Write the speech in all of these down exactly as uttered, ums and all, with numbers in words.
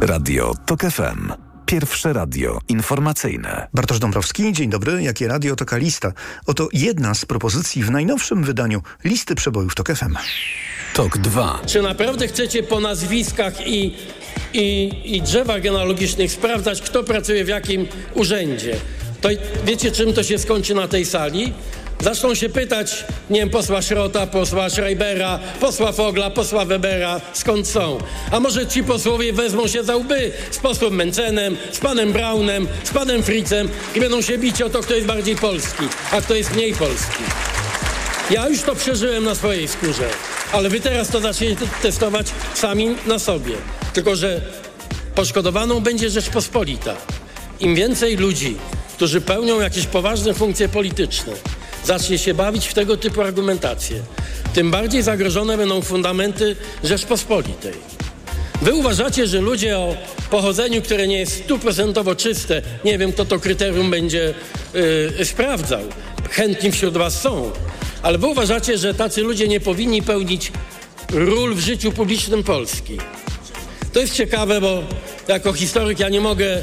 Radio TOK F M. Pierwsze radio informacyjne. Bartosz Dąbrowski, dzień dobry. Jakie radio, taka lista. Oto jedna z propozycji w najnowszym wydaniu listy przebojów TOK F M. TOK dwa. Czy naprawdę chcecie po nazwiskach i, i, i drzewach genealogicznych sprawdzać, kto pracuje w jakim urzędzie? To wiecie, czym to się skończy na tej sali? Zaczną się pytać, nie wiem, posła Szrota, posła Schreibera, posła Fogla, posła Webera, skąd są. A może ci posłowie wezmą się za łby z posłem Mencenem, z panem Braunem, z panem Fritzem i będą się bić o to, kto jest bardziej polski, a kto jest mniej polski. Ja już to przeżyłem na swojej skórze, ale wy teraz to zaczniecie testować sami na sobie. Tylko że poszkodowaną będzie Rzeczpospolita. Im więcej ludzi, którzy pełnią jakieś poważne funkcje polityczne, zacznie się bawić w tego typu argumentacje, tym bardziej zagrożone będą fundamenty Rzeczpospolitej. Wy uważacie, że ludzie o pochodzeniu, które nie jest stuprocentowo czyste, nie wiem, kto to kryterium będzie yy, sprawdzał, chętni wśród was są, ale wy uważacie, że tacy ludzie nie powinni pełnić ról w życiu publicznym Polski. To jest ciekawe, bo jako historyk ja nie mogę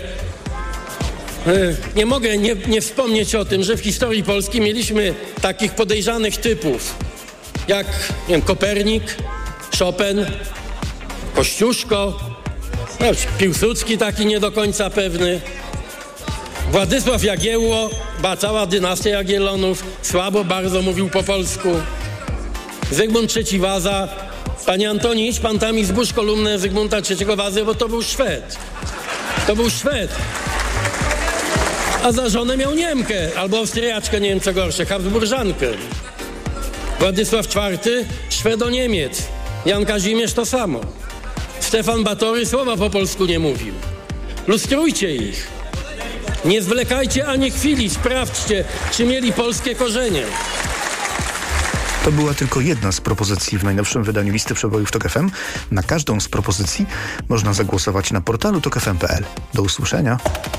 Nie mogę nie, nie wspomnieć o tym, że w historii Polski mieliśmy takich podejrzanych typów jak, nie wiem, Kopernik, Chopin, Kościuszko, no, Piłsudski taki nie do końca pewny, Władysław Jagiełło, ba, cała dynastia Jagiellonów, słabo bardzo mówił po polsku, Zygmunt trzeci Waza. Panie Antoni, idź pan tam i zbóż kolumnę Zygmunta trzeciego Wazy, bo to był Szwed. To był Szwed. A za żonę miał Niemkę, albo Austriaczkę, nie wiem co gorsze, Habsburżankę. Władysław czwarty, Szwedo-Niemiec. Jan Kazimierz to samo. Stefan Batory słowa po polsku nie mówił. Lustrujcie ich. Nie zwlekajcie ani chwili, sprawdźcie, czy mieli polskie korzenie. To była tylko jedna z propozycji w najnowszym wydaniu listy przebojów TOK F M. Na każdą z propozycji można zagłosować na portalu tok f m kropka p l. Do usłyszenia.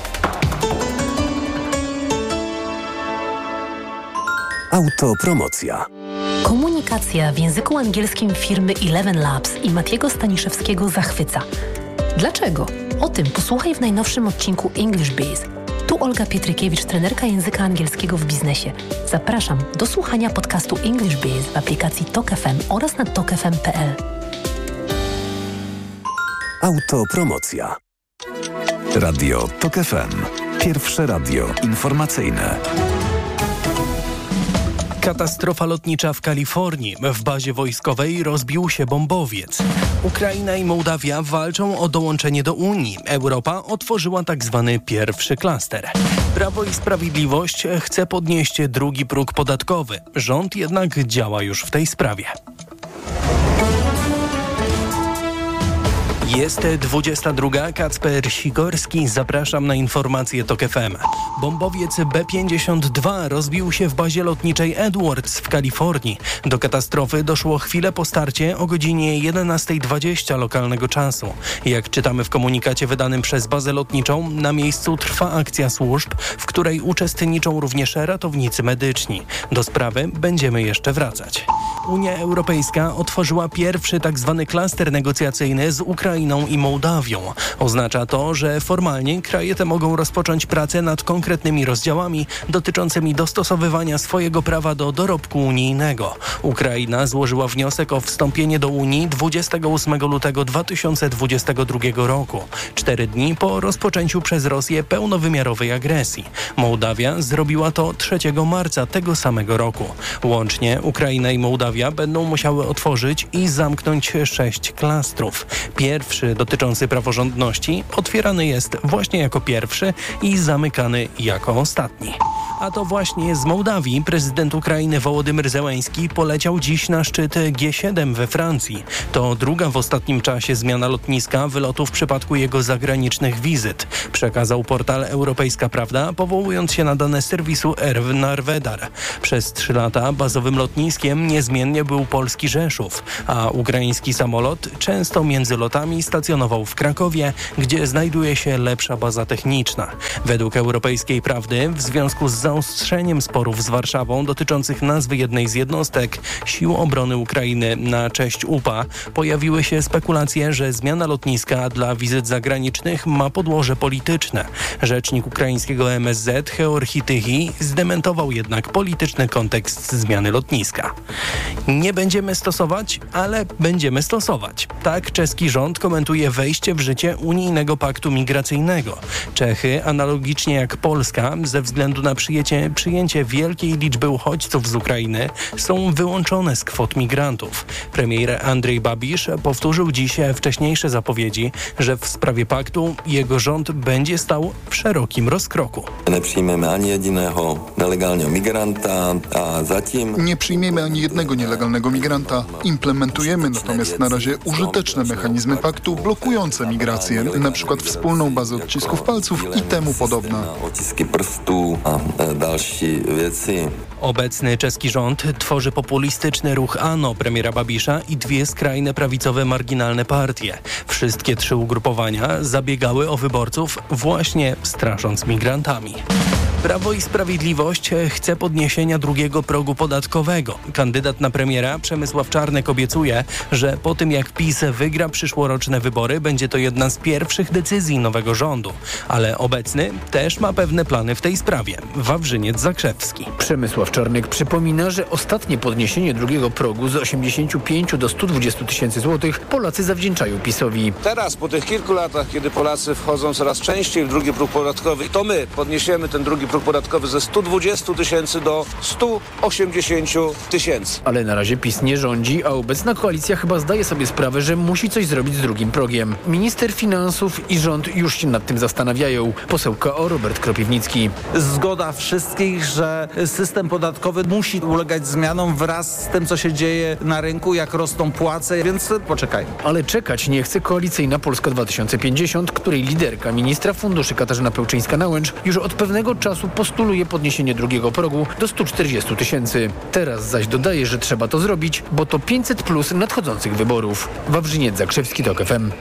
Autopromocja. Komunikacja w języku angielskim firmy Eleven Labs i Matiego Staniszewskiego zachwyca. Dlaczego? O tym posłuchaj w najnowszym odcinku English Biz. Tu Olga Pietrykiewicz, trenerka języka angielskiego w biznesie. Zapraszam do słuchania podcastu English Biz w aplikacji TOK F M oraz na tok f m kropka p l. Autopromocja. Radio TOK F M. Pierwsze radio informacyjne. Katastrofa lotnicza w Kalifornii. W bazie wojskowej rozbił się bombowiec. Ukraina i Mołdawia walczą o dołączenie do Unii. Europa otworzyła tak zwany pierwszy klaster. Prawo i Sprawiedliwość chce podnieść drugi próg podatkowy. Rząd jednak działa już w tej sprawie. Jest dwudziesta druga. Kacper Sikorski. Zapraszam na informacje TOK F M. Bombowiec B pięćdziesiąt dwa rozbił się w bazie lotniczej Edwards w Kalifornii. Do katastrofy doszło chwilę po starcie o godzinie jedenasta dwadzieścia lokalnego czasu. Jak czytamy w komunikacie wydanym przez bazę lotniczą, na miejscu trwa akcja służb, w której uczestniczą również ratownicy medyczni. Do sprawy będziemy jeszcze wracać. Unia Europejska otworzyła pierwszy tak zwany klaster negocjacyjny z Ukrainą i Mołdawią. Oznacza to, że formalnie kraje te mogą rozpocząć pracę nad konkretnymi rozdziałami dotyczącymi dostosowywania swojego prawa do dorobku unijnego. Ukraina złożyła wniosek o wstąpienie do Unii dwudziestego ósmego lutego dwa tysiące dwudziestego drugiego roku, cztery dni po rozpoczęciu przez Rosję pełnowymiarowej agresji. Mołdawia zrobiła to trzeciego marca tego samego roku. Łącznie Ukraina i Mołdawia będą musiały otworzyć i zamknąć sześć klastrów. Pierwszy, dotyczący praworządności, otwierany jest właśnie jako pierwszy i zamykany jako ostatni. A to właśnie z Mołdawii prezydent Ukrainy Wołodymyr Zełenski poleciał dziś na szczyt G siedem we Francji. To druga w ostatnim czasie zmiana lotniska wylotu w przypadku jego zagranicznych wizyt, przekazał portal Europejska Prawda, powołując się na dane serwisu Narwedar. Przez trzy lata bazowym lotniskiem niezmiennie był polski Rzeszów, a ukraiński samolot często między lotami stacjonował w Krakowie, gdzie znajduje się lepsza baza techniczna. Według Europejskiej Prawdy w związku z zaostrzeniem sporów z Warszawą dotyczących nazwy jednej z jednostek Sił Obrony Ukrainy na cześć U P A pojawiły się spekulacje, że zmiana lotniska dla wizyt zagranicznych ma podłoże polityczne. Rzecznik ukraińskiego M S Z Georgi Tychy zdementował jednak polityczny kontekst zmiany lotniska. Nie będziemy stosować, ale będziemy stosować. Tak czeski rząd komentuje wejście w życie unijnego paktu migracyjnego. Czechy, analogicznie jak Polska, ze względu na przyjęcie, przyjęcie wielkiej liczby uchodźców z Ukrainy, są wyłączone z kwot migrantów. Premier Andrzej Babiš powtórzył dziś wcześniejsze zapowiedzi, że w sprawie paktu jego rząd będzie stał w szerokim rozkroku. Nie przyjmiemy ani jednego nielegalnego migranta, a zatem... Nie przyjmiemy ani jednego nielegalnego migranta. Implementujemy natomiast na razie użyteczne mechanizmy paktu blokujące migrację, na przykład wspólną bazę odcisków palców i temu podobne. Odciski prstu, a dalsze rzeczy. Obecny czeski rząd tworzy populistyczny ruch ANO premiera Babisza i dwie skrajne prawicowe marginalne partie. Wszystkie trzy ugrupowania zabiegały o wyborców właśnie strasząc migrantami. Prawo i Sprawiedliwość chce podniesienia drugiego progu podatkowego. Kandydat na premiera Przemysław Czarnek obiecuje, że po tym jak PiS wygra przyszłoroczne wybory, będzie to jedna z pierwszych decyzji nowego rządu. Ale obecny też ma pewne plany w tej sprawie. Wawrzyniec Zakrzewski. Przemysław Czarnek przypomina, że ostatnie podniesienie drugiego progu z osiemdziesięciu pięciu do stu dwudziestu tysięcy złotych Polacy zawdzięczają PiS-owi. Teraz, po tych kilku latach, kiedy Polacy wchodzą coraz częściej w drugi próg podatkowy, to my podniesiemy ten drugi próg podatkowy ze stu dwudziestu tysięcy do stu osiemdziesięciu tysięcy. Ale na razie PiS nie rządzi, a obecna koalicja chyba zdaje sobie sprawę, że musi coś zrobić z drugim progiem. Minister finansów i rząd już się nad tym zastanawiają. Poseł K O Robert Kropiwnicki. Zgoda wszystkich, że system podatkowy musi ulegać zmianom wraz z tym, co się dzieje na rynku, jak rosną płace, więc poczekajmy. Ale czekać nie chce koalicyjna Polska dwa tysiące pięćdziesiąt, której liderka ministra funduszy Katarzyna Pełczyńska-Nałęcz już od pewnego czasu postuluje podniesienie drugiego progu do stu czterdziestu tysięcy. Teraz zaś dodaje, że trzeba to zrobić, bo to pięćset plus nadchodzących wyborów. Wawrzyniec Zakrzewski, TOK F M.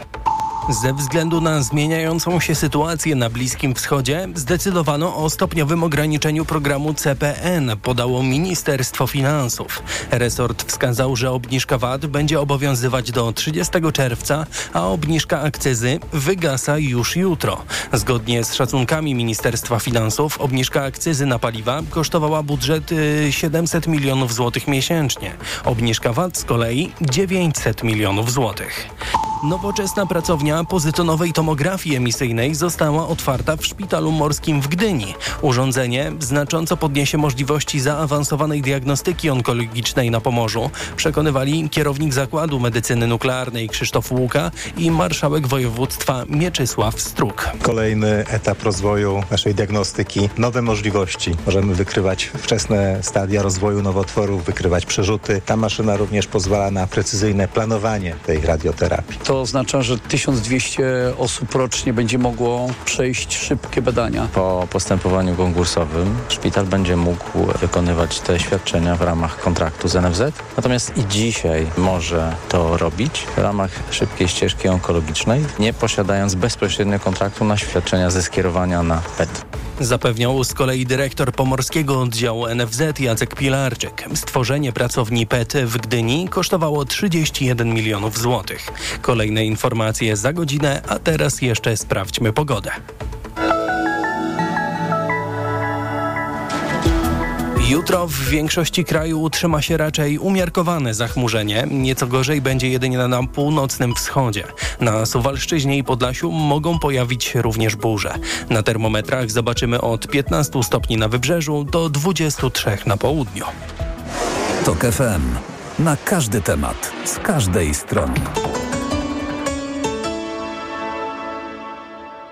Ze względu na zmieniającą się sytuację na Bliskim Wschodzie zdecydowano o stopniowym ograniczeniu programu C P N, podało Ministerstwo Finansów. Resort wskazał, że obniżka V A T będzie obowiązywać do trzydziestego czerwca, a obniżka akcyzy wygasa już jutro. Zgodnie z szacunkami Ministerstwa Finansów obniżka akcyzy na paliwa kosztowała budżet siedemset milionów złotych miesięcznie. Obniżka V A T z kolei dziewięćset milionów złotych. Nowoczesna pracownia pozytonowej tomografii emisyjnej została otwarta w Szpitalu Morskim w Gdyni. Urządzenie znacząco podniesie możliwości zaawansowanej diagnostyki onkologicznej na Pomorzu, przekonywali kierownik Zakładu Medycyny Nuklearnej Krzysztof Łuka i marszałek województwa Mieczysław Struk. Kolejny etap rozwoju naszej diagnostyki, nowe możliwości. Możemy wykrywać wczesne stadia rozwoju nowotworów, wykrywać przerzuty. Ta maszyna również pozwala na precyzyjne planowanie tej radioterapii. To oznacza, że tysiąc dwieście osób rocznie będzie mogło przejść szybkie badania. Po postępowaniu konkursowym szpital będzie mógł wykonywać te świadczenia w ramach kontraktu z N F Z. Natomiast i dzisiaj może to robić w ramach szybkiej ścieżki onkologicznej, nie posiadając bezpośrednio kontraktu na świadczenia ze skierowania na P E T. Zapewniał z kolei dyrektor pomorskiego oddziału N F Z Jacek Pilarczyk. Stworzenie pracowni P E T w Gdyni kosztowało trzydzieści jeden milionów złotych. Kolejne informacje za godzinę, a teraz jeszcze sprawdźmy pogodę. Jutro w większości kraju utrzyma się raczej umiarkowane zachmurzenie. Nieco gorzej będzie jedynie na północnym wschodzie. Na Suwalszczyźnie i Podlasiu mogą pojawić się również burze. Na termometrach zobaczymy od piętnastu stopni na wybrzeżu do dwudziestu trzech na południu. TOK F M. Na każdy temat, z każdej strony.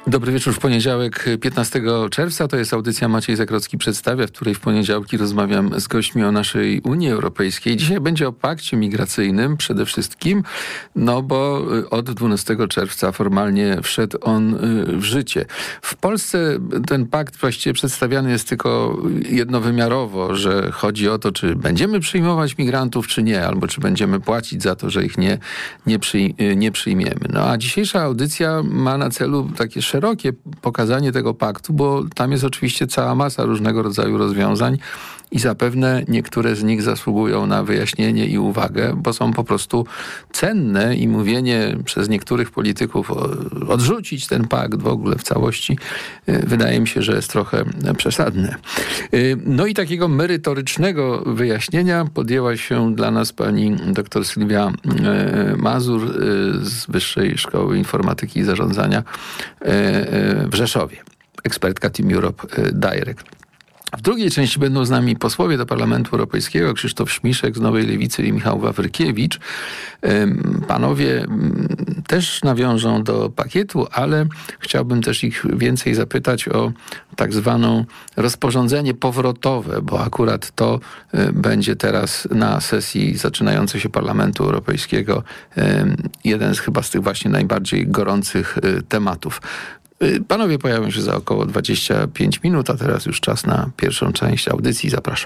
Dobry wieczór w poniedziałek, piętnastego czerwca. To jest audycja Maciej Zakrocki przedstawia, w której w poniedziałki rozmawiam z gośćmi o naszej Unii Europejskiej. Dzisiaj będzie o pakcie migracyjnym przede wszystkim, no bo od dwunastego czerwca formalnie wszedł on w życie. W Polsce ten pakt właściwie przedstawiany jest tylko jednowymiarowo, że chodzi o to, czy będziemy przyjmować migrantów, czy nie, albo czy będziemy płacić za to, że ich nie, nie, przyj- nie przyjmiemy. No a dzisiejsza audycja ma na celu takie szerokie pokazanie tego paktu, bo tam jest oczywiście cała masa różnego rodzaju rozwiązań i zapewne niektóre z nich zasługują na wyjaśnienie i uwagę, bo są po prostu cenne i mówienie przez niektórych polityków odrzucić ten pakt w ogóle w całości wydaje mi się, że jest trochę przesadne. No i takiego merytorycznego wyjaśnienia podjęła się dla nas pani dr Sylwia Mazur z Wyższej Szkoły Informatyki i Zarządzania w Rzeszowie, ekspertka Team Europe Direct. W drugiej części będą z nami posłowie do Parlamentu Europejskiego Krzysztof Śmiszek z Nowej Lewicy i Michał Wawrykiewicz. Panowie też nawiążą do pakietu, ale chciałbym też ich więcej zapytać o tak zwaną rozporządzenie powrotowe, bo akurat to będzie teraz na sesji zaczynającej się Parlamentu Europejskiego jeden z chyba z tych właśnie najbardziej gorących tematów. Panowie pojawią się za około dwadzieścia pięć minut, a teraz już czas na pierwszą część audycji. Zapraszam.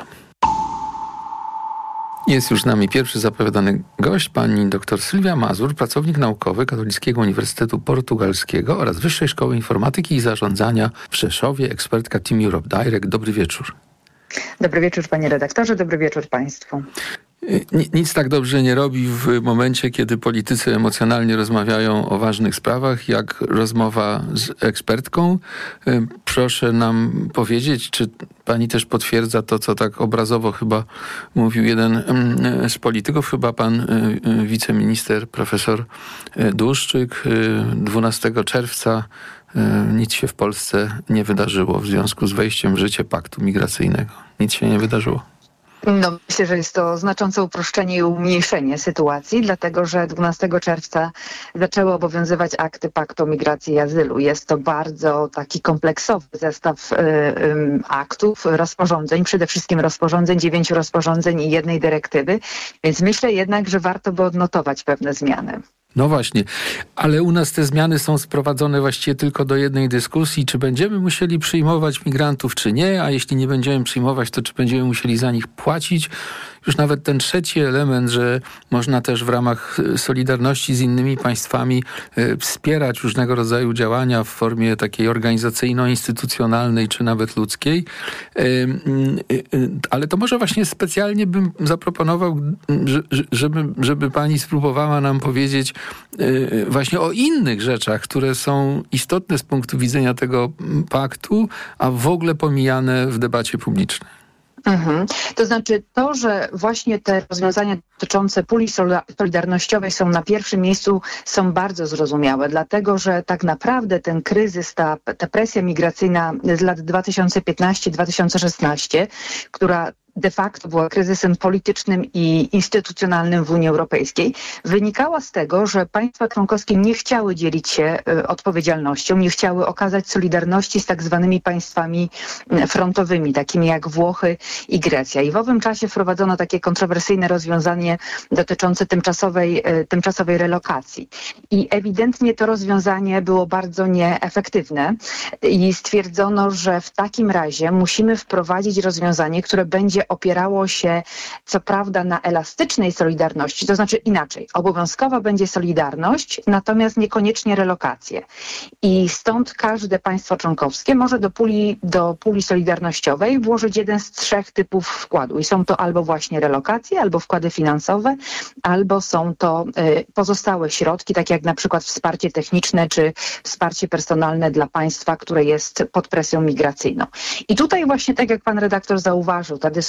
Jest już z nami pierwszy zapowiadany gość, pani dr Sylwia Mazur, pracownik naukowy Katolickiego Uniwersytetu Portugalskiego oraz Wyższej Szkoły Informatyki i Zarządzania w Rzeszowie, ekspertka Team Europe Direct. Dobry wieczór. Dobry wieczór, panie redaktorze, dobry wieczór państwu. Nic tak dobrze nie robi w momencie, kiedy politycy emocjonalnie rozmawiają o ważnych sprawach, jak rozmowa z ekspertką. Proszę nam powiedzieć, czy pani też potwierdza to, co tak obrazowo chyba mówił jeden z polityków, chyba pan wiceminister profesor Dłuszczyk. dwunastego czerwca nic się w Polsce nie wydarzyło w związku z wejściem w życie paktu migracyjnego. Nic się nie wydarzyło. No, myślę, że jest to znaczące uproszczenie i umniejszenie sytuacji, dlatego że dwunastego czerwca zaczęły obowiązywać akty Paktu o Migracji i Azylu. Jest to bardzo taki kompleksowy zestaw y, y, aktów, rozporządzeń, przede wszystkim rozporządzeń, dziewięciu rozporządzeń i jednej dyrektywy, więc myślę jednak, że warto by odnotować pewne zmiany. No właśnie, ale u nas te zmiany są sprowadzone właściwie tylko do jednej dyskusji, czy będziemy musieli przyjmować migrantów, czy nie, a jeśli nie będziemy przyjmować, to czy będziemy musieli za nich płacić. Już nawet ten trzeci element, że można też w ramach solidarności z innymi państwami y, wspierać różnego rodzaju działania w formie takiej organizacyjno-instytucjonalnej, czy nawet ludzkiej. Y, y, y, ale to może właśnie specjalnie bym zaproponował, że, żeby, żeby pani spróbowała nam powiedzieć y, właśnie o innych rzeczach, które są istotne z punktu widzenia tego paktu, a w ogóle pomijane w debacie publicznej. Mhm. To znaczy to, że właśnie te rozwiązania dotyczące puli solidarnościowej są na pierwszym miejscu, są bardzo zrozumiałe, dlatego że tak naprawdę ten kryzys, ta, ta presja migracyjna z lat dwa tysiące piętnastego do dwa tysiące szesnastego, która de facto była kryzysem politycznym i instytucjonalnym w Unii Europejskiej, wynikała z tego, że państwa członkowskie nie chciały dzielić się y, odpowiedzialnością, nie chciały okazać solidarności z tak zwanymi państwami frontowymi, takimi jak Włochy i Grecja. I w owym czasie wprowadzono takie kontrowersyjne rozwiązanie dotyczące tymczasowej, y, tymczasowej relokacji. I ewidentnie to rozwiązanie było bardzo nieefektywne i stwierdzono, że w takim razie musimy wprowadzić rozwiązanie, które będzie opierało się co prawda na elastycznej solidarności, to znaczy inaczej, obowiązkowa będzie solidarność, natomiast niekoniecznie relokacje. I stąd każde państwo członkowskie może do puli, do puli solidarnościowej włożyć jeden z trzech typów wkładu. I są to albo właśnie relokacje, albo wkłady finansowe, albo są to y, pozostałe środki, takie jak na przykład wsparcie techniczne, czy wsparcie personalne dla państwa, które jest pod presją migracyjną. I tutaj właśnie, tak jak pan redaktor zauważył, ta dyskusja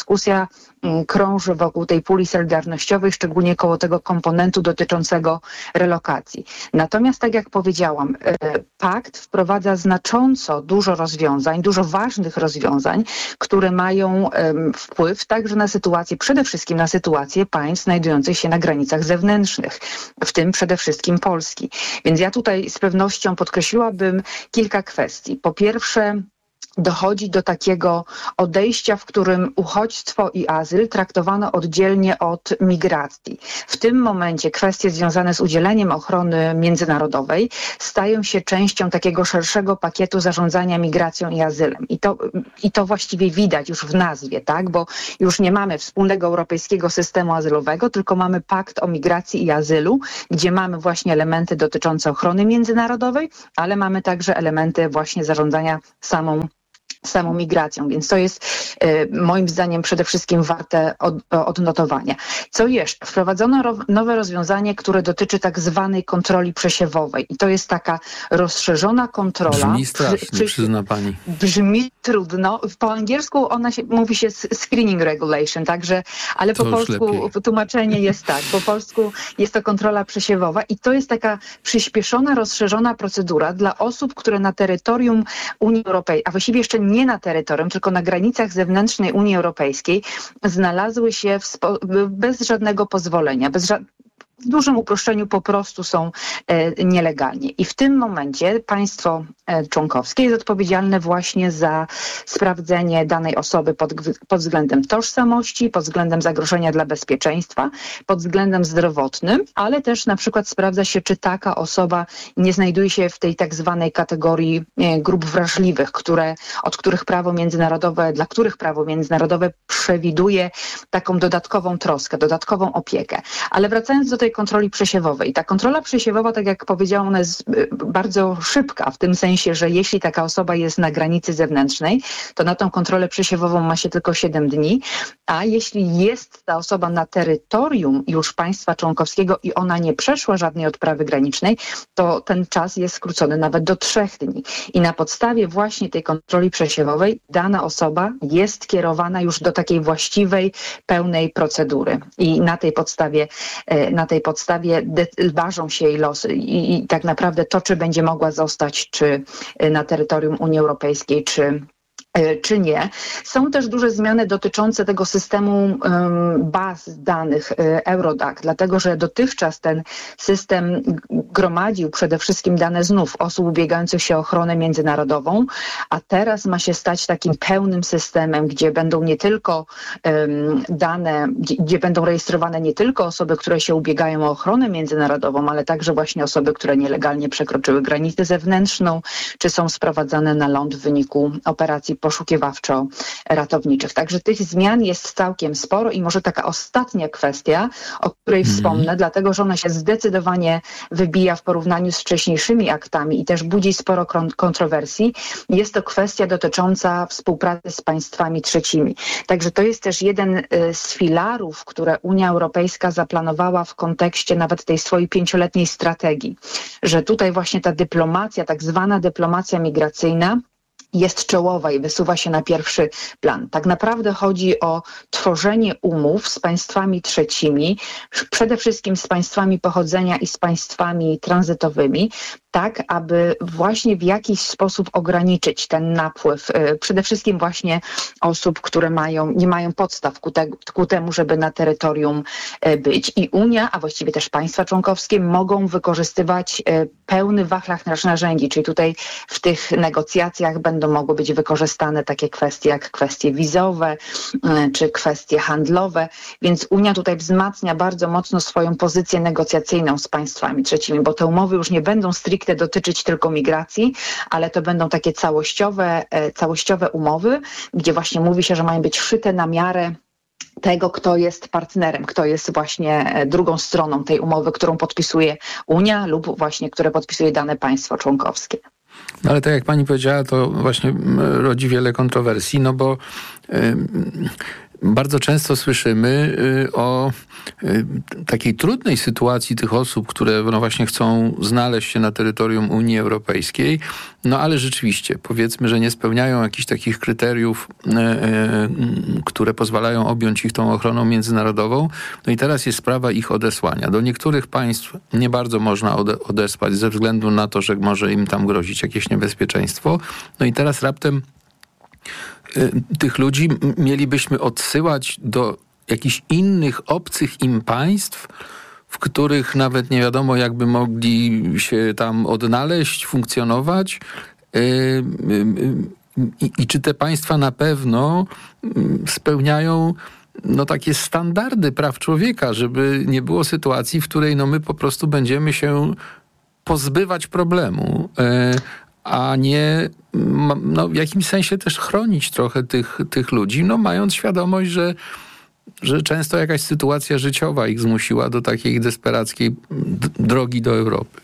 dyskusja krąży wokół tej puli solidarnościowej, szczególnie koło tego komponentu dotyczącego relokacji. Natomiast, tak jak powiedziałam, pakt wprowadza znacząco dużo rozwiązań, dużo ważnych rozwiązań, które mają wpływ także na sytuację, przede wszystkim na sytuację państw znajdujących się na granicach zewnętrznych, w tym przede wszystkim Polski. Więc ja tutaj z pewnością podkreśliłabym kilka kwestii. Po pierwsze, dochodzi do takiego odejścia, w którym uchodźstwo i azyl traktowano oddzielnie od migracji. W tym momencie kwestie związane z udzieleniem ochrony międzynarodowej stają się częścią takiego szerszego pakietu zarządzania migracją i azylem. I to, i to właściwie widać już w nazwie, tak? Bo już nie mamy wspólnego europejskiego systemu azylowego, tylko mamy pakt o migracji i azylu, gdzie mamy właśnie elementy dotyczące ochrony międzynarodowej, ale mamy także elementy właśnie zarządzania samą samą migracją, więc to jest y, moim zdaniem przede wszystkim warte od, odnotowania. Co jeszcze? Wprowadzono ro, nowe rozwiązanie, które dotyczy tak zwanej kontroli przesiewowej i to jest taka rozszerzona kontrola. Brzmi strasznie, przy, przyzna pani. Brzmi trudno. Po angielsku ona się, mówi się screening regulation, także, ale to po polsku lepiej. Tłumaczenie jest tak. Po polsku jest to kontrola przesiewowa i to jest taka przyspieszona, rozszerzona procedura dla osób, które na terytorium Unii Europejskiej, a właściwie jeszcze nie na terytorium, tylko na granicach zewnętrznej Unii Europejskiej znalazły się w spo- bez żadnego pozwolenia, bez ża- w dużym uproszczeniu po prostu są e, nielegalnie. I w tym momencie państwo e, członkowskie jest odpowiedzialne właśnie za sprawdzenie danej osoby pod, pod względem tożsamości, pod względem zagrożenia dla bezpieczeństwa, pod względem zdrowotnym, ale też na przykład sprawdza się, czy taka osoba nie znajduje się w tej tak zwanej kategorii e, grup wrażliwych, które, od których prawo międzynarodowe, dla których prawo międzynarodowe przewiduje taką dodatkową troskę, dodatkową opiekę. Ale wracając do tej kontroli przesiewowej. Ta kontrola przesiewowa, tak jak powiedziałam, ona jest bardzo szybka, w tym sensie, że jeśli taka osoba jest na granicy zewnętrznej, to na tą kontrolę przesiewową ma się tylko siedem dni, a jeśli jest ta osoba na terytorium już państwa członkowskiego i ona nie przeszła żadnej odprawy granicznej, to ten czas jest skrócony nawet do trzech dni. I na podstawie właśnie tej kontroli przesiewowej dana osoba jest kierowana już do takiej właściwej, pełnej procedury. I na tej podstawie, na tej podstawie de- ważą się jej losy I, i tak naprawdę to, czy będzie mogła zostać, czy na terytorium Unii Europejskiej, czy czy nie. Są też duże zmiany dotyczące tego systemu um, baz danych Eurodac, dlatego że dotychczas ten system gromadził przede wszystkim dane znów osób ubiegających się o ochronę międzynarodową, a teraz ma się stać takim pełnym systemem, gdzie będą nie tylko um, dane, gdzie, gdzie będą rejestrowane nie tylko osoby, które się ubiegają o ochronę międzynarodową, ale także właśnie osoby, które nielegalnie przekroczyły granicę zewnętrzną, czy są sprowadzane na ląd w wyniku operacji poszukiwawczo-ratowniczych. Także tych zmian jest całkiem sporo i może taka ostatnia kwestia, o której mm. wspomnę, dlatego że ona się zdecydowanie wybija w porównaniu z wcześniejszymi aktami i też budzi sporo kontrowersji. Jest to kwestia dotycząca współpracy z państwami trzecimi. Także to jest też jeden z filarów, które Unia Europejska zaplanowała w kontekście nawet tej swojej pięcioletniej strategii, że tutaj właśnie ta dyplomacja, tak zwana dyplomacja migracyjna jest czołowa i wysuwa się na pierwszy plan. Tak naprawdę chodzi o tworzenie umów z państwami trzecimi, przede wszystkim z państwami pochodzenia i z państwami tranzytowymi, tak aby właśnie w jakiś sposób ograniczyć ten napływ, przede wszystkim właśnie osób, które mają, nie mają podstaw ku, te, ku temu, żeby na terytorium być. I Unia, a właściwie też państwa członkowskie mogą wykorzystywać pełny wachlarz narzędzi, czyli tutaj w tych negocjacjach będą mogły być wykorzystane takie kwestie jak kwestie wizowe czy kwestie handlowe, więc Unia tutaj wzmacnia bardzo mocno swoją pozycję negocjacyjną z państwami trzecimi, bo te umowy już nie będą stricte dotyczyć tylko migracji, ale to będą takie całościowe, całościowe umowy, gdzie właśnie mówi się, że mają być szyte na miarę tego, kto jest partnerem, kto jest właśnie drugą stroną tej umowy, którą podpisuje Unia lub właśnie, które podpisuje dane państwo członkowskie. No ale tak jak pani powiedziała, to właśnie rodzi wiele kontrowersji, no bo y, bardzo często słyszymy o takiej trudnej sytuacji tych osób, które no właśnie chcą znaleźć się na terytorium Unii Europejskiej, no ale rzeczywiście, powiedzmy, że nie spełniają jakichś takich kryteriów, które pozwalają objąć ich tą ochroną międzynarodową. No i teraz jest sprawa ich odesłania. Do niektórych państw nie bardzo można ode- odesłać ze względu na to, że może im tam grozić jakieś niebezpieczeństwo. No i teraz raptem tych ludzi mielibyśmy odsyłać do jakichś innych, obcych im państw, w których nawet nie wiadomo, jakby mogli się tam odnaleźć, funkcjonować. I, i czy te państwa na pewno spełniają no, takie standardy praw człowieka, żeby nie było sytuacji, w której no, my po prostu będziemy się pozbywać problemu, a nie no, w jakimś sensie też chronić trochę tych, tych ludzi, no, mając świadomość, że, że często jakaś sytuacja życiowa ich zmusiła do takiej desperackiej d- drogi do Europy.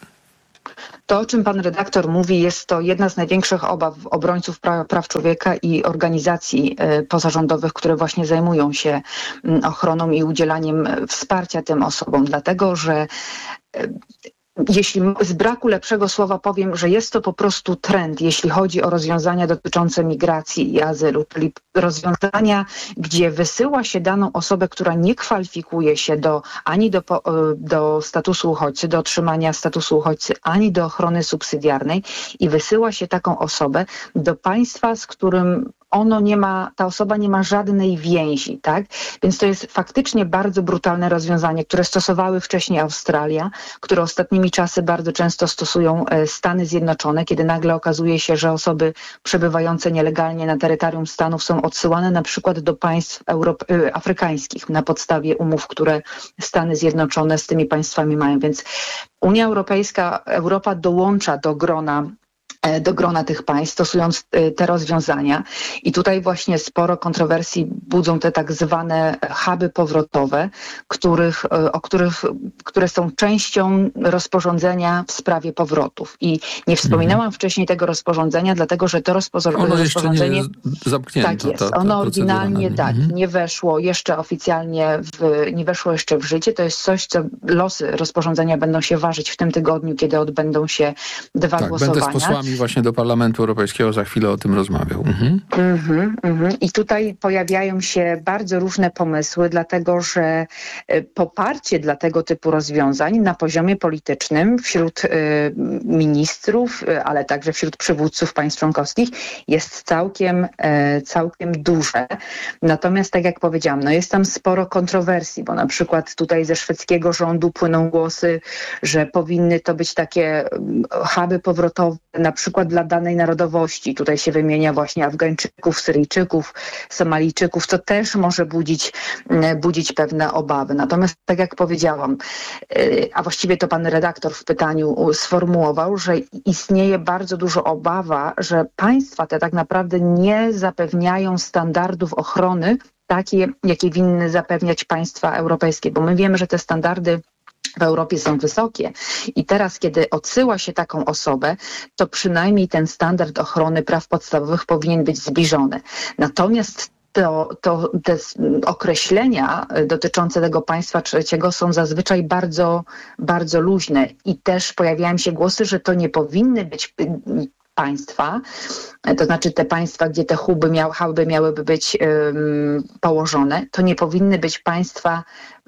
To, o czym pan redaktor mówi, jest to jedna z największych obaw obrońców praw, praw człowieka i organizacji y, pozarządowych, które właśnie zajmują się y, ochroną i udzielaniem wsparcia tym osobom, dlatego że y, jeśli z braku lepszego słowa powiem, że jest to po prostu trend, jeśli chodzi o rozwiązania dotyczące migracji i azylu, czyli rozwiązania, gdzie wysyła się daną osobę, która nie kwalifikuje się do, ani do, do statusu uchodźcy, do otrzymania statusu uchodźcy, ani do ochrony subsydiarnej i wysyła się taką osobę do państwa, z którym ono nie ma, ta osoba nie ma żadnej więzi, tak? Więc to jest faktycznie bardzo brutalne rozwiązanie, które stosowały wcześniej Australia, które ostatnimi czasy bardzo często stosują Stany Zjednoczone, kiedy nagle okazuje się, że osoby przebywające nielegalnie na terytorium Stanów są odsyłane na przykład do państw Europ- afrykańskich na podstawie umów, które Stany Zjednoczone z tymi państwami mają. Więc Unia Europejska, Europa dołącza do grona do grona tych państw, stosując te rozwiązania. I tutaj właśnie sporo kontrowersji budzą te tak zwane huby powrotowe, których, o których, które są częścią rozporządzenia w sprawie powrotów. I nie wspominałam mhm. wcześniej tego rozporządzenia, dlatego że to rozporządzenie... Ono jeszcze nie zamknięto. Tak jest. Ta, ta ono oryginalnie tak, mhm. nie weszło jeszcze oficjalnie, w, nie weszło jeszcze w życie. To jest coś, co losy rozporządzenia będą się ważyć w tym tygodniu, kiedy odbędą się dwa tak, głosowania. Będę z posłami właśnie do Parlamentu Europejskiego za chwilę o tym rozmawiał. Mhm. Mhm, mhm. I tutaj pojawiają się bardzo różne pomysły, dlatego że poparcie dla tego typu rozwiązań na poziomie politycznym wśród y, ministrów, y, ale także wśród przywódców państw członkowskich jest całkiem, y, całkiem duże. Natomiast tak jak powiedziałam, no jest tam sporo kontrowersji, bo na przykład tutaj ze szwedzkiego rządu płyną głosy, że powinny to być takie huby powrotowe, na przykład dla danej narodowości. Tutaj się wymienia właśnie Afgańczyków, Syryjczyków, Somalijczyków, co też może budzić, budzić pewne obawy. Natomiast tak jak powiedziałam, a właściwie to pan redaktor w pytaniu sformułował, że istnieje bardzo dużo obawa, że państwa te tak naprawdę nie zapewniają standardów ochrony takie, jakie winny zapewniać państwa europejskie, bo my wiemy, że te standardy w Europie są wysokie i teraz, kiedy odsyła się taką osobę, to przynajmniej ten standard ochrony praw podstawowych powinien być zbliżony. Natomiast to, to te określenia dotyczące tego państwa trzeciego są zazwyczaj bardzo, bardzo luźne i też pojawiają się głosy, że to nie powinny być państwa, to znaczy te państwa, gdzie te huby, miał, huby miałyby być um, położone, to nie powinny być państwa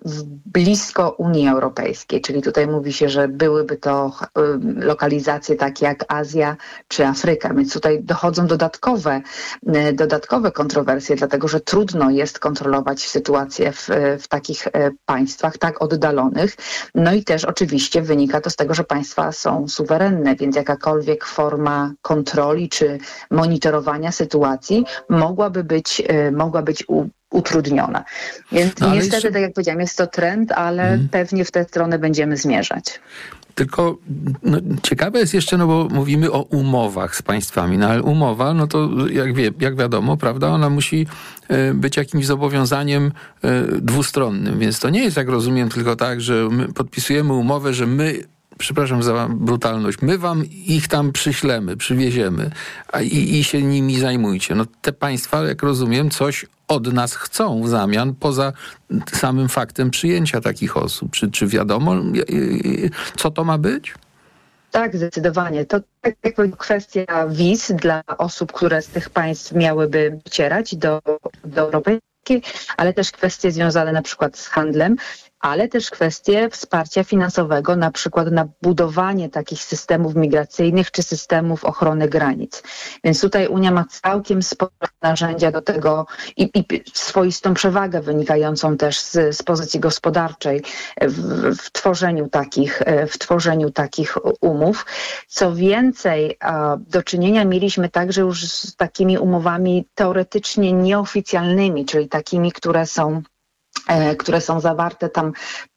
blisko Unii Europejskiej, czyli tutaj mówi się, że byłyby to um, lokalizacje takie jak Azja czy Afryka, więc tutaj dochodzą dodatkowe, dodatkowe kontrowersje, dlatego że trudno jest kontrolować sytuację w, w takich państwach tak oddalonych. No i też oczywiście wynika to z tego, że państwa są suwerenne, więc jakakolwiek forma kontroli czy monitorowania sytuacji mogłaby być, mogła być u, utrudniona. Więc no, niestety, jeszcze... tak jak powiedziałam, jest to trend, ale hmm. pewnie w tę stronę będziemy zmierzać. Tylko no, ciekawe jest jeszcze, no bo mówimy o umowach z państwami, no ale umowa, no to jak, wie, jak wiadomo, prawda, ona musi y, być jakimś zobowiązaniem y, dwustronnym, więc to nie jest, jak rozumiem, tylko tak, że my podpisujemy umowę, że my przepraszam za brutalność, my wam ich tam przyślemy, przywieziemy a i, i się nimi zajmujcie. No te państwa, jak rozumiem, coś od nas chcą w zamian, poza samym faktem przyjęcia takich osób. Czy, czy wiadomo, co to ma być? Tak, zdecydowanie. To tak jak kwestia wiz dla osób, które z tych państw miałyby docierać do, do Europy, ale też kwestie związane na przykład z handlem, ale też kwestie wsparcia finansowego, na przykład na budowanie takich systemów migracyjnych czy systemów ochrony granic. Więc tutaj Unia ma całkiem spore narzędzia do tego i, i swoistą przewagę wynikającą też z, z pozycji gospodarczej w, w, tworzeniu takich, w tworzeniu takich umów. Co więcej, do czynienia mieliśmy także już z takimi umowami teoretycznie nieoficjalnymi, czyli takimi, które są które są zawarte tam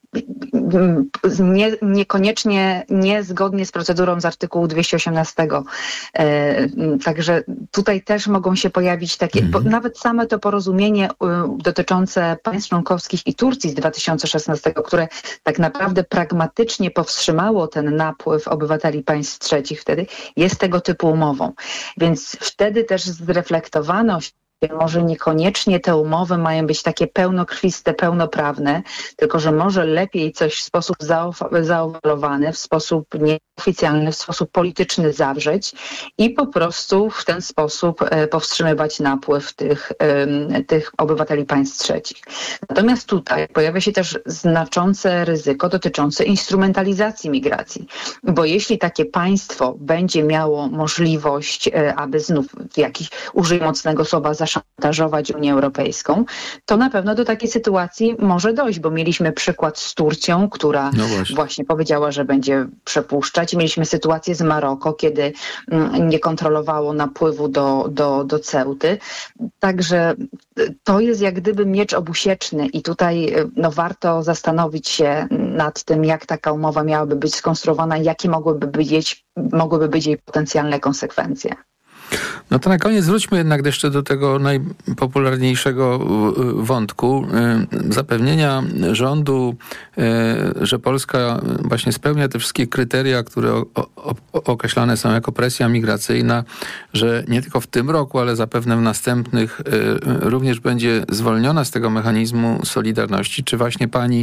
nie, niekoniecznie niezgodnie z procedurą z artykułu dwieście osiemnastego. E, także tutaj też mogą się pojawić takie, mm. po, nawet same to porozumienie y, dotyczące państw członkowskich i Turcji z dwa tysiące szesnastego, które tak naprawdę pragmatycznie powstrzymało ten napływ obywateli państw trzecich wtedy, jest tego typu umową. Więc wtedy też zreflektowano może niekoniecznie te umowy mają być takie pełnokrwiste, pełnoprawne, tylko że może lepiej coś w sposób zaoferowany, w sposób nieoficjalny, w sposób polityczny zawrzeć i po prostu w ten sposób powstrzymywać napływ tych, tych obywateli państw trzecich. Natomiast tutaj pojawia się też znaczące ryzyko dotyczące instrumentalizacji migracji, bo jeśli takie państwo będzie miało możliwość, aby znów w jakiś, użyj mocnego słowa, zaszantażować Unię Europejską, to na pewno do takiej sytuacji może dojść, bo mieliśmy przykład z Turcją, która no właśnie. właśnie powiedziała, że będzie przepuszczać. Mieliśmy sytuację z Maroko, kiedy nie kontrolowało napływu do, do, do Ceuty. Także to jest jak gdyby miecz obusieczny i tutaj no, warto zastanowić się nad tym, jak taka umowa miałaby być skonstruowana, jakie mogłyby być, mogłyby być jej potencjalne konsekwencje. No to na koniec wróćmy jednak jeszcze do tego najpopularniejszego wątku. Zapewnienia rządu, że Polska właśnie spełnia te wszystkie kryteria, które określane są jako presja migracyjna, że nie tylko w tym roku, ale zapewne w następnych również będzie zwolniona z tego mechanizmu solidarności. Czy właśnie pani,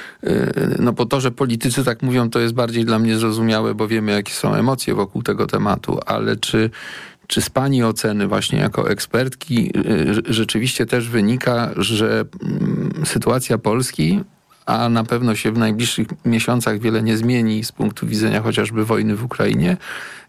no po to, że politycy tak mówią, to jest bardziej dla mnie zrozumiałe, bo wiemy, jakie są emocje wokół tego tematu, ale czy Czy z pani oceny właśnie jako ekspertki rzeczywiście też wynika, że sytuacja Polski, a na pewno się w najbliższych miesiącach wiele nie zmieni z punktu widzenia chociażby wojny w Ukrainie,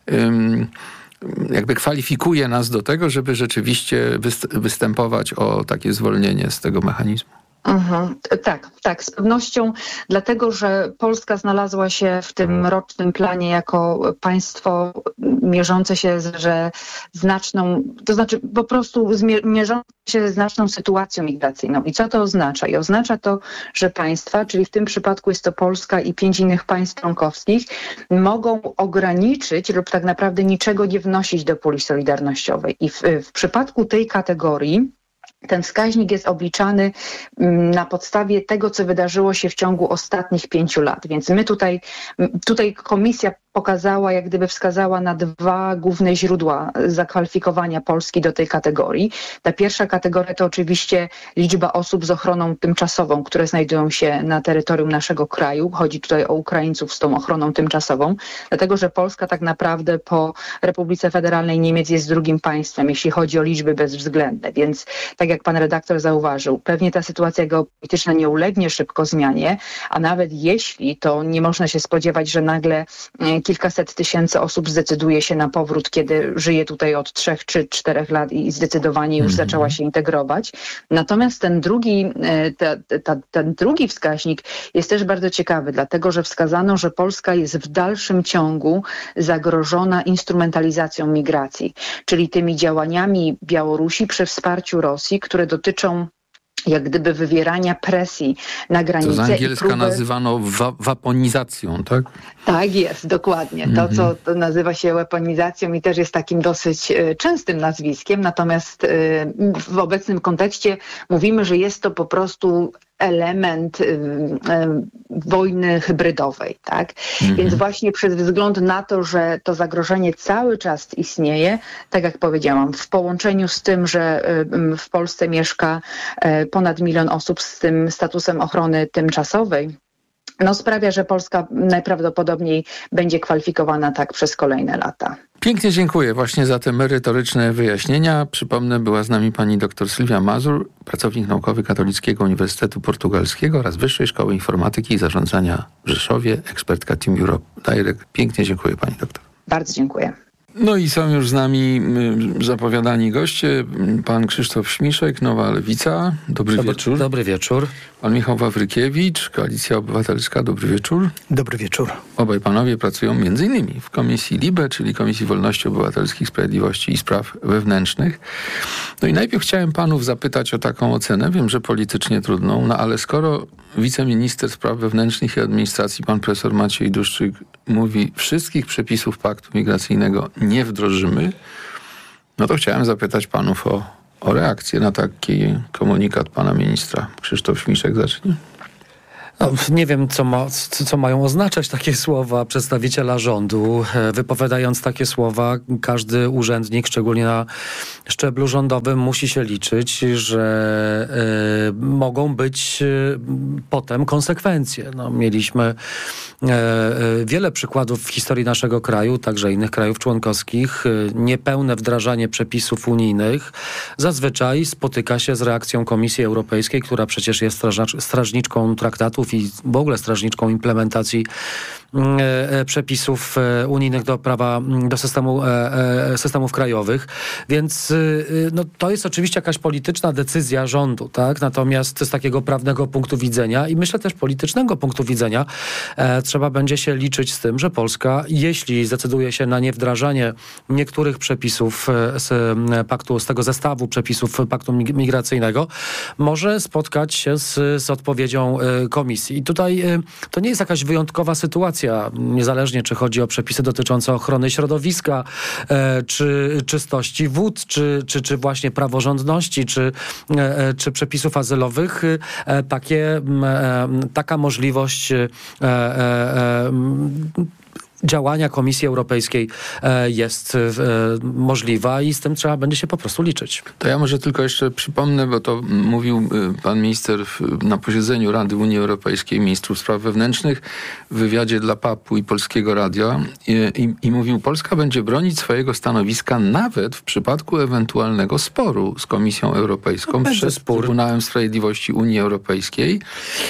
jakby kwalifikuje nas do tego, żeby rzeczywiście występować o takie zwolnienie z tego mechanizmu? Mhm. Tak, tak, z pewnością, dlatego że Polska znalazła się w tym rocznym planie jako państwo mierzące się z że znaczną, to znaczy po prostu mierzące się ze znaczną sytuacją migracyjną. I co to oznacza? I oznacza to, że państwa, czyli w tym przypadku jest to Polska i pięć innych państw członkowskich, mogą ograniczyć lub tak naprawdę niczego nie wnosić do puli solidarnościowej. I w, w przypadku tej kategorii ten wskaźnik jest obliczany na podstawie tego, co wydarzyło się w ciągu ostatnich pięciu lat. Więc my tutaj, tutaj komisja pokazała, jak gdyby wskazała na dwa główne źródła zakwalifikowania Polski do tej kategorii. Ta pierwsza kategoria to oczywiście liczba osób z ochroną tymczasową, które znajdują się na terytorium naszego kraju. Chodzi tutaj o Ukraińców z tą ochroną tymczasową, dlatego że Polska tak naprawdę po Republice Federalnej Niemiec jest drugim państwem, jeśli chodzi o liczby bezwzględne. Więc tak jak pan redaktor zauważył, pewnie ta sytuacja geopolityczna nie ulegnie szybko zmianie, a nawet jeśli, to nie można się spodziewać, że nagle kilkaset tysięcy osób zdecyduje się na powrót, kiedy żyje tutaj od trzech czy czterech lat i zdecydowanie już mm-hmm. zaczęła się integrować. Natomiast ten drugi, ta, ta, ten drugi wskaźnik jest też bardzo ciekawy, dlatego że wskazano, że Polska jest w dalszym ciągu zagrożona instrumentalizacją migracji, czyli tymi działaniami Białorusi przy wsparciu Rosji, które dotyczą jak gdyby wywierania presji na granicę. To z angielska próby... nazywano wa- waponizacją, tak? Tak jest, dokładnie. To, co to nazywa się weaponizacją i też jest takim dosyć y, częstym nazwiskiem, natomiast y, w obecnym kontekście mówimy, że jest to po prostu element y, y, wojny hybrydowej, tak? Mhm. Więc właśnie przez wzgląd na to, że to zagrożenie cały czas istnieje, tak jak powiedziałam, w połączeniu z tym, że y, w Polsce mieszka y, ponad milion osób z tym statusem ochrony tymczasowej, no sprawia, że Polska najprawdopodobniej będzie kwalifikowana tak przez kolejne lata. Pięknie dziękuję właśnie za te merytoryczne wyjaśnienia. Przypomnę, była z nami pani dr Sylwia Mazur, pracownik naukowy Katolickiego Uniwersytetu Portugalskiego oraz Wyższej Szkoły Informatyki i Zarządzania w Rzeszowie, ekspertka Team Europe Direct. Pięknie dziękuję pani doktor. Bardzo dziękuję. No i są już z nami zapowiadani goście. Pan Krzysztof Śmiszek, Nowa Lewica. Dobry, dobry wieczór. Dobry wieczór. Pan Michał Wawrykiewicz, Koalicja Obywatelska. Dobry wieczór. Dobry wieczór. Obaj panowie pracują między innymi w Komisji LIBE, czyli Komisji Wolności Obywatelskich, Sprawiedliwości i Spraw Wewnętrznych. No i najpierw chciałem panów zapytać o taką ocenę. Wiem, że politycznie trudną, no ale skoro wiceminister Spraw Wewnętrznych i Administracji, pan profesor Maciej Duszczyk, mówi, wszystkich przepisów paktu migracyjnego nie wdrożymy, no to chciałem zapytać panów o, o reakcję na taki komunikat pana ministra. Krzysztof Śmiszek zacznie. No, nie wiem, co, ma, co mają oznaczać takie słowa przedstawiciela rządu. Wypowiadając takie słowa, każdy urzędnik, szczególnie na szczeblu rządowym, musi się liczyć, że y, mogą być y, potem konsekwencje. No, mieliśmy y, y, wiele przykładów w historii naszego kraju, także innych krajów członkowskich. Y, niepełne wdrażanie przepisów unijnych zazwyczaj spotyka się z reakcją Komisji Europejskiej, która przecież jest strażacz, strażniczką traktatów i w ogóle strażniczką implementacji e, przepisów e, unijnych do prawa, do systemu, e, systemów krajowych. Więc e, no, to jest oczywiście jakaś polityczna decyzja rządu, tak? Natomiast z takiego prawnego punktu widzenia i myślę też politycznego punktu widzenia e, trzeba będzie się liczyć z tym, że Polska, jeśli zdecyduje się na niewdrażanie niektórych przepisów e, z paktu, z tego zestawu przepisów paktu migracyjnego, może spotkać się z, z odpowiedzią e, komisji. I tutaj y, to nie jest jakaś wyjątkowa sytuacja, niezależnie czy chodzi o przepisy dotyczące ochrony środowiska, e, czy czystości wód, czy, czy, czy właśnie praworządności, czy, e, czy przepisów azylowych. E, takie, e, taka możliwość e, e, e, działania Komisji Europejskiej e, jest e, możliwa i z tym trzeba będzie się po prostu liczyć. To ja może tylko jeszcze przypomnę, bo to mówił pan minister na posiedzeniu Rady Unii Europejskiej, ministrów spraw wewnętrznych w wywiadzie dla P A P-u i Polskiego Radia i, i, i mówił, Polska będzie bronić swojego stanowiska nawet w przypadku ewentualnego sporu z Komisją Europejską no, przed spór. Trybunałem Sprawiedliwości Unii Europejskiej.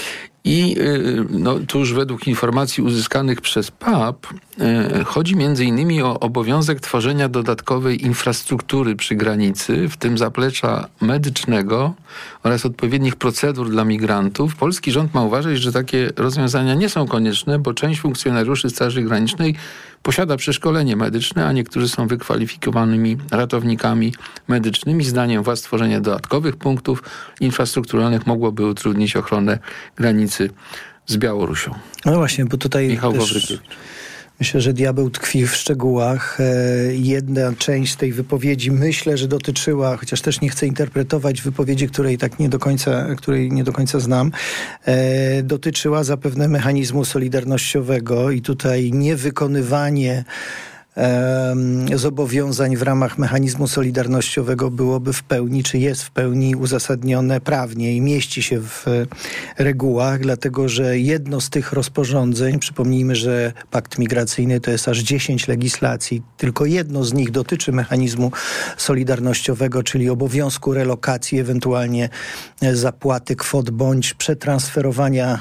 I no, tu już według informacji uzyskanych przez P A P y, chodzi między innymi o obowiązek tworzenia dodatkowej infrastruktury przy granicy, w tym zaplecza medycznego oraz odpowiednich procedur dla migrantów. Polski rząd ma uważać, że takie rozwiązania nie są konieczne, bo część funkcjonariuszy Straży Granicznej posiada przeszkolenie medyczne, a niektórzy są wykwalifikowanymi ratownikami medycznymi. Zdaniem władz tworzenie dodatkowych punktów infrastrukturalnych mogłoby utrudnić ochronę granicy z Białorusią. No właśnie, bo tutaj Michał też myślę, że diabeł tkwi w szczegółach. Jedna część tej wypowiedzi myślę, że dotyczyła, chociaż też nie chcę interpretować wypowiedzi, której tak nie do końca, której nie do końca znam, dotyczyła zapewne mechanizmu solidarnościowego i tutaj niewykonywanie zobowiązań w ramach mechanizmu solidarnościowego byłoby w pełni, czy jest w pełni uzasadnione prawnie i mieści się w regułach, dlatego że jedno z tych rozporządzeń, przypomnijmy, że pakt migracyjny to jest aż dziesięć legislacji, tylko jedno z nich dotyczy mechanizmu solidarnościowego, czyli obowiązku relokacji, ewentualnie zapłaty kwot bądź przetransferowania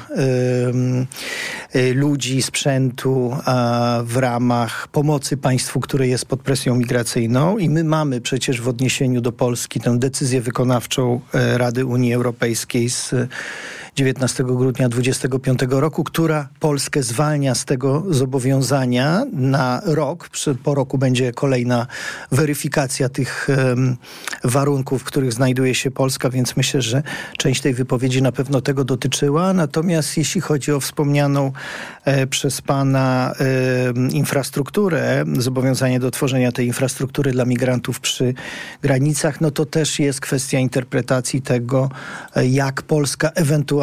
y, y, ludzi, sprzętu a w ramach pomocy państwu, które jest pod presją migracyjną i my mamy przecież w odniesieniu do Polski tę decyzję wykonawczą Rady Unii Europejskiej z dziewiętnastego grudnia dwudziestego piątego roku, która Polskę zwalnia z tego zobowiązania na rok. Po roku będzie kolejna weryfikacja tych um, warunków, w których znajduje się Polska, więc myślę, że część tej wypowiedzi na pewno tego dotyczyła. Natomiast jeśli chodzi o wspomnianą e, przez pana e, infrastrukturę, zobowiązanie do tworzenia tej infrastruktury dla migrantów przy granicach, no to też jest kwestia interpretacji tego, jak Polska ewentualnie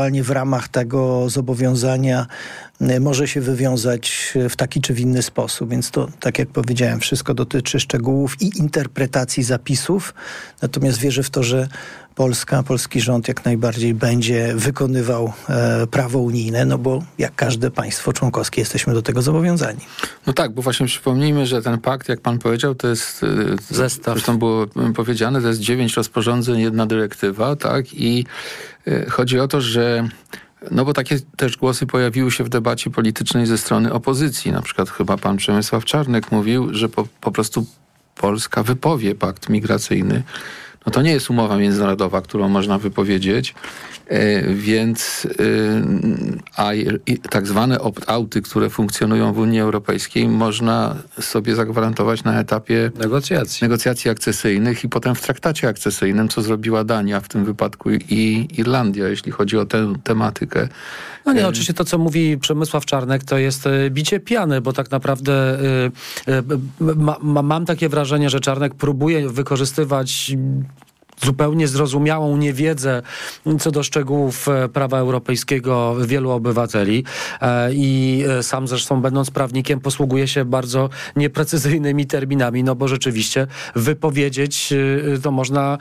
ewentualnie w ramach tego zobowiązania może się wywiązać w taki czy w inny sposób. Więc to, tak jak powiedziałem, wszystko dotyczy szczegółów i interpretacji zapisów. Natomiast wierzę w to, że Polska, polski rząd jak najbardziej będzie wykonywał e, prawo unijne, no bo jak każde państwo członkowskie jesteśmy do tego zobowiązani. No tak, bo właśnie przypomnijmy, że ten pakt, jak pan powiedział, to jest zestaw. Zresztą było powiedziane, to jest dziewięć rozporządzeń, jedna dyrektywa, tak? I y, chodzi o to, że no bo takie też głosy pojawiły się w debacie politycznej ze strony opozycji. Na przykład chyba pan Przemysław Czarnek mówił, że po, po prostu Polska wypowie pakt migracyjny. No to nie jest umowa międzynarodowa, którą można wypowiedzieć, e, więc e, a tak zwane opt-outy, które funkcjonują w Unii Europejskiej, można sobie zagwarantować na etapie negocjacji, negocjacji akcesyjnych i potem w traktacie akcesyjnym, co zrobiła Dania w tym wypadku i Irlandia, jeśli chodzi o tę tematykę. No nie, oczywiście to, co mówi Przemysław Czarnek, to jest bicie piany, bo tak naprawdę y, y, ma, ma, mam takie wrażenie, że Czarnek próbuje wykorzystywać zupełnie zrozumiałą niewiedzę co do szczegółów prawa europejskiego wielu obywateli i sam zresztą będąc prawnikiem posługuje się bardzo nieprecyzyjnymi terminami, no bo rzeczywiście wypowiedzieć to można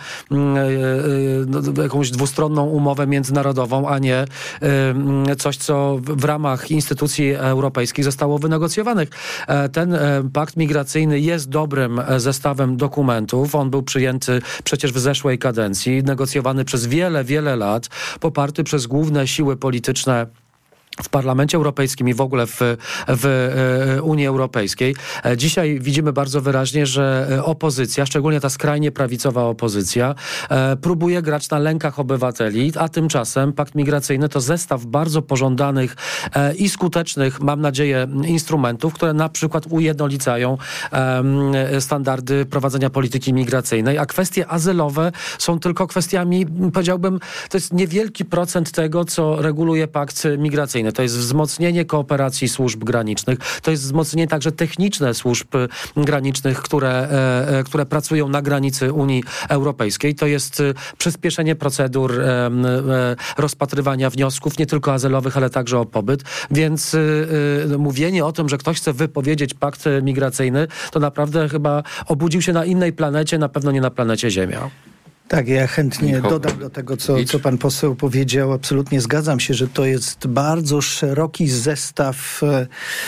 jakąś dwustronną umowę międzynarodową, a nie coś, co w ramach instytucji europejskich zostało wynegocjowanych. Ten pakt migracyjny jest dobrym zestawem dokumentów. On był przyjęty przecież w zeszłej kadencji, negocjowany przez wiele, wiele lat, poparty przez główne siły polityczne w Parlamencie Europejskim i w ogóle w, w Unii Europejskiej. Dzisiaj widzimy bardzo wyraźnie, że opozycja, szczególnie ta skrajnie prawicowa opozycja, próbuje grać na lękach obywateli, a tymczasem pakt migracyjny to zestaw bardzo pożądanych i skutecznych, mam nadzieję, instrumentów, które na przykład ujednolicają standardy prowadzenia polityki migracyjnej, a kwestie azylowe są tylko kwestiami, powiedziałbym, to jest niewielki procent tego, co reguluje pakt migracyjny. To jest wzmocnienie kooperacji służb granicznych, to jest wzmocnienie także techniczne służb granicznych, które, e, które pracują na granicy Unii Europejskiej. To jest przyspieszenie procedur e, e, rozpatrywania wniosków, nie tylko azylowych, ale także o pobyt. Więc e, mówienie o tym, że ktoś chce wypowiedzieć pakt migracyjny, to naprawdę chyba obudził się na innej planecie, na pewno nie na planecie Ziemia. Tak, ja chętnie dodam do tego, co, co pan poseł powiedział. Absolutnie zgadzam się, że to jest bardzo szeroki zestaw e,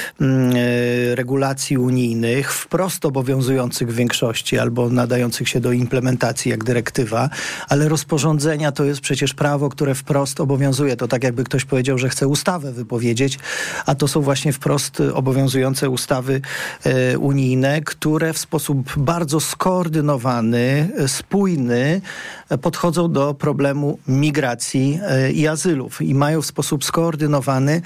regulacji unijnych, wprost obowiązujących w większości albo nadających się do implementacji jak dyrektywa, ale rozporządzenia to jest przecież prawo, które wprost obowiązuje. To tak jakby ktoś powiedział, że chce ustawę wypowiedzieć, a to są właśnie wprost obowiązujące ustawy e, unijne, które w sposób bardzo skoordynowany, spójny podchodzą do problemu migracji i azylów i mają w sposób skoordynowany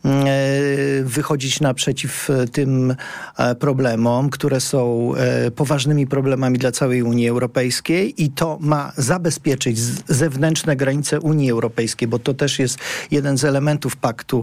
wychodzić naprzeciw tym problemom, które są poważnymi problemami dla całej Unii Europejskiej i to ma zabezpieczyć zewnętrzne granice Unii Europejskiej, bo to też jest jeden z elementów paktu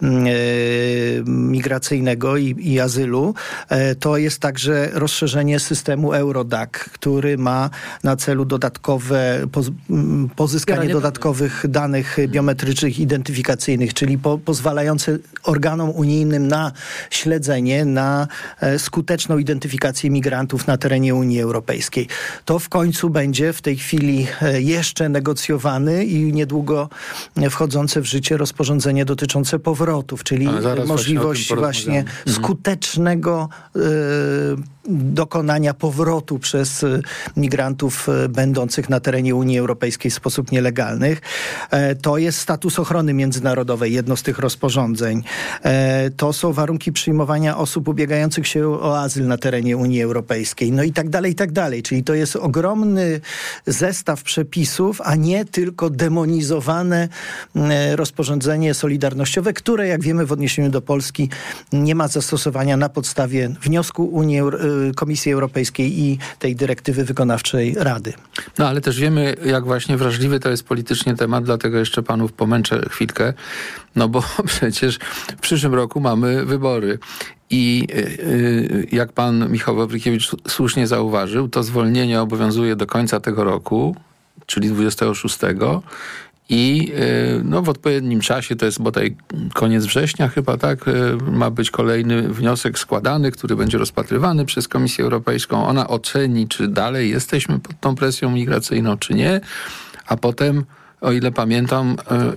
migracyjnego i, i azylu. To jest także rozszerzenie systemu Eurodac, który ma na celu dodatkowe pozyskanie dodatkowych danych biometrycznych, identyfikacyjnych, czyli po, pozwalające organom unijnym na śledzenie, na skuteczną identyfikację migrantów na terenie Unii Europejskiej. To w końcu będzie w tej chwili jeszcze negocjowany i niedługo wchodzące w życie rozporządzenie dotyczące powrotów, czyli możliwość właśnie, właśnie skutecznego y, dokonania powrotu przez migrantów będących na terenie Unii Europejskiej w sposób nielegalny. To jest status ochrony międzynarodowej, jedno z tych rozporządzeń. To są warunki przyjmowania osób ubiegających się o azyl na terenie Unii Europejskiej. No i tak dalej, i tak dalej. Czyli to jest ogromny zestaw przepisów, a nie tylko demonizowane rozporządzenie solidarnościowe, które, jak wiemy, w odniesieniu do Polski nie ma zastosowania na podstawie wniosku Unii, Komisji Europejskiej i tej dyrektywy wykonawczej Rady. No ale też wiemy, jak właśnie wrażliwy to jest politycznie temat, dlatego jeszcze panów pomęczę chwilkę, no bo przecież w przyszłym roku mamy wybory. I yy, jak pan Michał Wawrykiewicz słusznie zauważył, to zwolnienie obowiązuje do końca tego roku, czyli dwudziestego szóstego. i no, w odpowiednim czasie, to jest bodaj koniec września chyba, tak, ma być kolejny wniosek składany, który będzie rozpatrywany przez Komisję Europejską. Ona oceni, czy dalej jesteśmy pod tą presją migracyjną, czy nie, a potem, o ile pamiętam,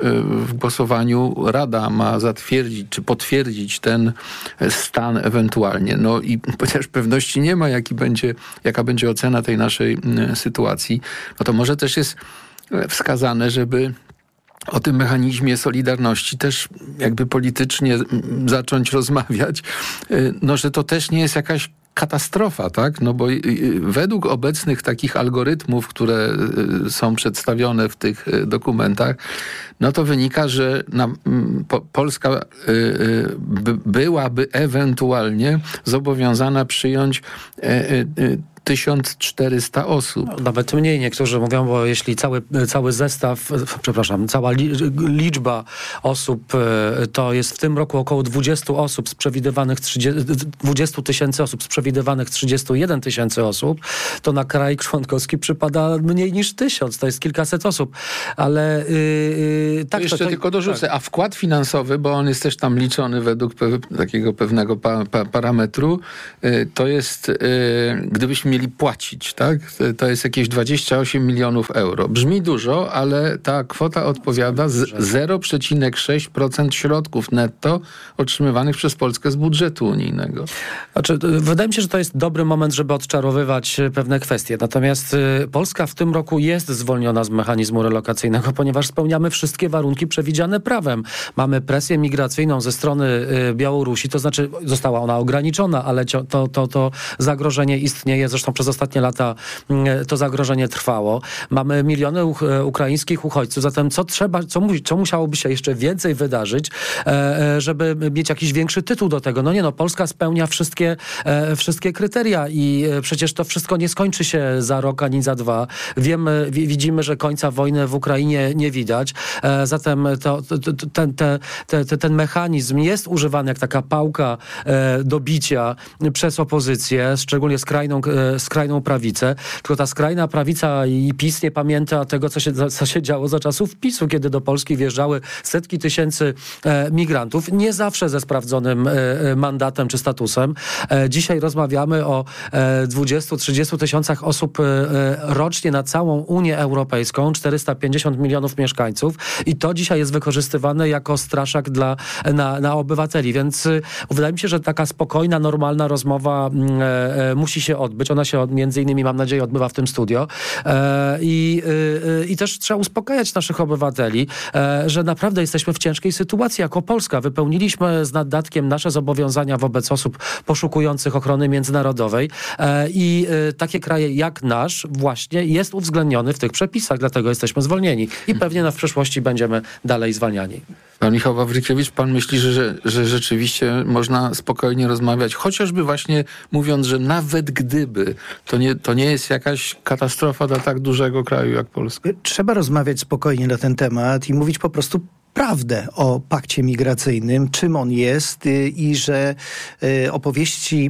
w głosowaniu Rada ma zatwierdzić czy potwierdzić ten stan ewentualnie. No i chociaż pewności nie ma, jaki będzie, jaka będzie ocena tej naszej sytuacji, no to może też jest wskazane, żeby o tym mechanizmie solidarności też jakby politycznie zacząć rozmawiać, no że to też nie jest jakaś katastrofa, tak? No bo według obecnych takich algorytmów, które są przedstawione w tych dokumentach, no to wynika, że na, po, Polska y, y, by, byłaby ewentualnie zobowiązana przyjąć y, y, tysiąc czterysta osób. Nawet mniej niektórzy mówią, bo jeśli cały, cały zestaw, przepraszam, cała liczba osób to jest w tym roku około dwadzieścia osób z przewidywanych dwadzieścia tysięcy osób z przewidywanych trzydzieści jeden tysięcy osób, to na kraj członkowski przypada mniej niż tysiąc, to jest kilkaset osób. Ale yy, tak. To jeszcze to, to, tylko dorzucę, tak. A wkład finansowy, bo on jest też tam liczony według pe- takiego pewnego pa- pa- parametru, yy, to jest, yy, gdybyśmy mieli płacić, tak? To jest jakieś dwadzieścia osiem milionów euro. Brzmi dużo, ale ta kwota odpowiada z zero przecinek sześć procent środków netto otrzymywanych przez Polskę z budżetu unijnego. Znaczy, wydaje mi się, że to jest dobry moment, żeby odczarowywać pewne kwestie. Natomiast y, Polska w tym roku jest zwolniona z mechanizmu relokacyjnego, ponieważ spełniamy wszystkie warunki przewidziane prawem. Mamy presję migracyjną ze strony y, Białorusi, to znaczy została ona ograniczona, ale to, to, to, to zagrożenie istnieje. Zresztą przez ostatnie lata to zagrożenie trwało. Mamy miliony u, ukraińskich uchodźców, zatem co trzeba, co, mu, co musiałoby się jeszcze więcej wydarzyć, e, żeby mieć jakiś większy tytuł do tego? No nie no, Polska spełnia wszystkie, e, wszystkie kryteria i e, przecież to wszystko nie skończy się za rok ani za dwa. Wiemy, w, widzimy, że końca wojny w Ukrainie nie widać. E, zatem to, to, to, ten, te, te, ten mechanizm jest używany jak taka pałka e, do bicia przez opozycję, szczególnie skrajną skrajną prawicę, tylko ta skrajna prawica i PiS nie pamięta tego, co się, co się działo za czasów PiSu, kiedy do Polski wjeżdżały setki tysięcy e, migrantów, nie zawsze ze sprawdzonym e, mandatem czy statusem. E, dzisiaj rozmawiamy o e, dwudziestu trzydziestu tysiącach osób e, rocznie na całą Unię Europejską, czterysta pięćdziesiąt milionów mieszkańców i to dzisiaj jest wykorzystywane jako straszak dla, na, na obywateli, więc e, wydaje mi się, że taka spokojna, normalna rozmowa e, e, musi się odbyć. Ona się między innymi, mam nadzieję, odbywa w tym studio. E, i, e, I też trzeba uspokajać naszych obywateli, e, że naprawdę jesteśmy w ciężkiej sytuacji jako Polska. Wypełniliśmy z naddatkiem nasze zobowiązania wobec osób poszukujących ochrony międzynarodowej e, i e, takie kraje jak nasz właśnie jest uwzględniony w tych przepisach, dlatego jesteśmy zwolnieni. I pewnie na w przyszłości będziemy dalej zwalniani. Pan Michał Wawrykiewicz, pan myśli, że, że, że rzeczywiście można spokojnie rozmawiać, chociażby właśnie mówiąc, że nawet gdyby, to nie, to nie jest jakaś katastrofa dla tak dużego kraju jak Polska? Trzeba rozmawiać spokojnie na ten temat i mówić po prostu prawdę o pakcie migracyjnym, czym on jest i że opowieści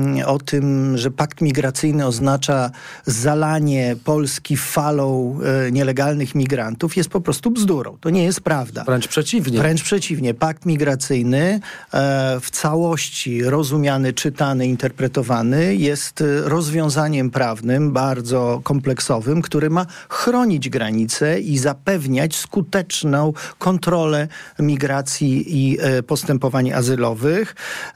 o tym, że pakt migracyjny oznacza zalanie Polski falą nielegalnych migrantów jest po prostu bzdurą. To nie jest prawda. Wręcz przeciwnie. Wręcz przeciwnie. Pakt migracyjny w całości rozumiany, czytany, interpretowany jest rozwiązaniem prawnym bardzo kompleksowym, który ma chronić granice i zapewniać skuteczną kontrolę kontrolę migracji i e, postępowań azylowych.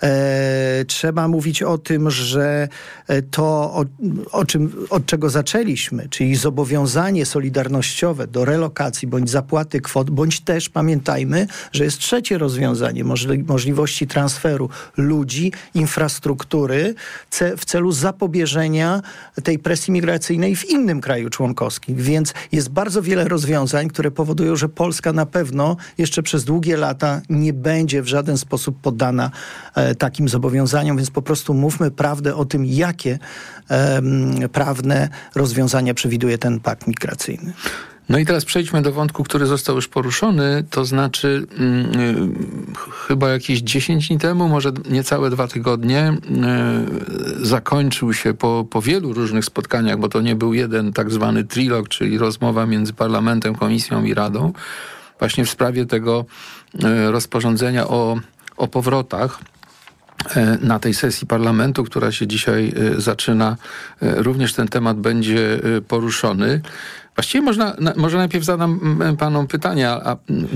E, trzeba mówić o tym, że to, o, o czym, od czego zaczęliśmy, czyli zobowiązanie solidarnościowe do relokacji bądź zapłaty kwot, bądź też pamiętajmy, że jest trzecie rozwiązanie, możli, możliwości transferu ludzi, infrastruktury ce, w celu zapobieżenia tej presji migracyjnej w innym kraju członkowskim. Więc jest bardzo wiele rozwiązań, które powodują, że Polska na pewno jeszcze przez długie lata nie będzie w żaden sposób poddana e, takim zobowiązaniom, więc po prostu mówmy prawdę o tym, jakie e, prawne rozwiązania przewiduje ten pakt migracyjny. No i teraz przejdźmy do wątku, który został już poruszony, to znaczy yy, chyba jakieś dziesięć dni temu, może niecałe dwa tygodnie, yy, zakończył się po, po wielu różnych spotkaniach, bo to nie był jeden tak zwany trilog, czyli rozmowa między Parlamentem, Komisją i Radą, właśnie w sprawie tego yy, rozporządzenia o, o powrotach. Na tej sesji parlamentu, która się dzisiaj zaczyna, również ten temat będzie poruszony. Właściwie można, może najpierw zadam panom pytania, a,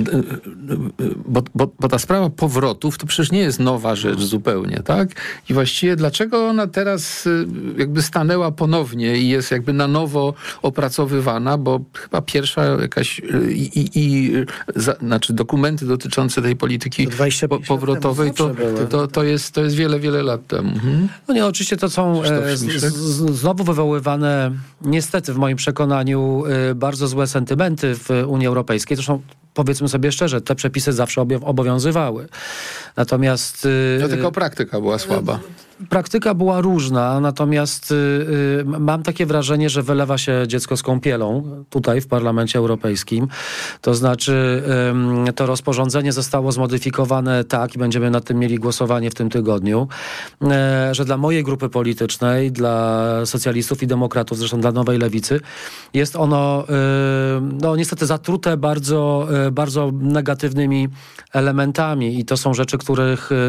bo, bo, bo ta sprawa powrotów to przecież nie jest nowa rzecz zupełnie, tak? I właściwie dlaczego ona teraz jakby stanęła ponownie i jest jakby na nowo opracowywana, bo chyba pierwsza jakaś i, i, i za, znaczy dokumenty dotyczące tej polityki po, powrotowej to, to, to, jest, to jest wiele, wiele lat temu. Mhm. No nie, oczywiście to są e, z, z, znowu wywoływane niestety w moim przekonaniu bardzo złe sentymenty w Unii Europejskiej. Zresztą powiedzmy sobie szczerze, te przepisy zawsze obowiązywały. Natomiast... No tylko praktyka była słaba. Praktyka była różna, natomiast y, mam takie wrażenie, że wylewa się dziecko z kąpielą tutaj w Parlamencie Europejskim. To znaczy y, to rozporządzenie zostało zmodyfikowane tak i będziemy nad tym mieli głosowanie w tym tygodniu, y, że dla mojej grupy politycznej, dla socjalistów i demokratów, zresztą dla Nowej Lewicy, jest ono y, no niestety zatrute bardzo, y, bardzo negatywnymi elementami i to są rzeczy, których, y,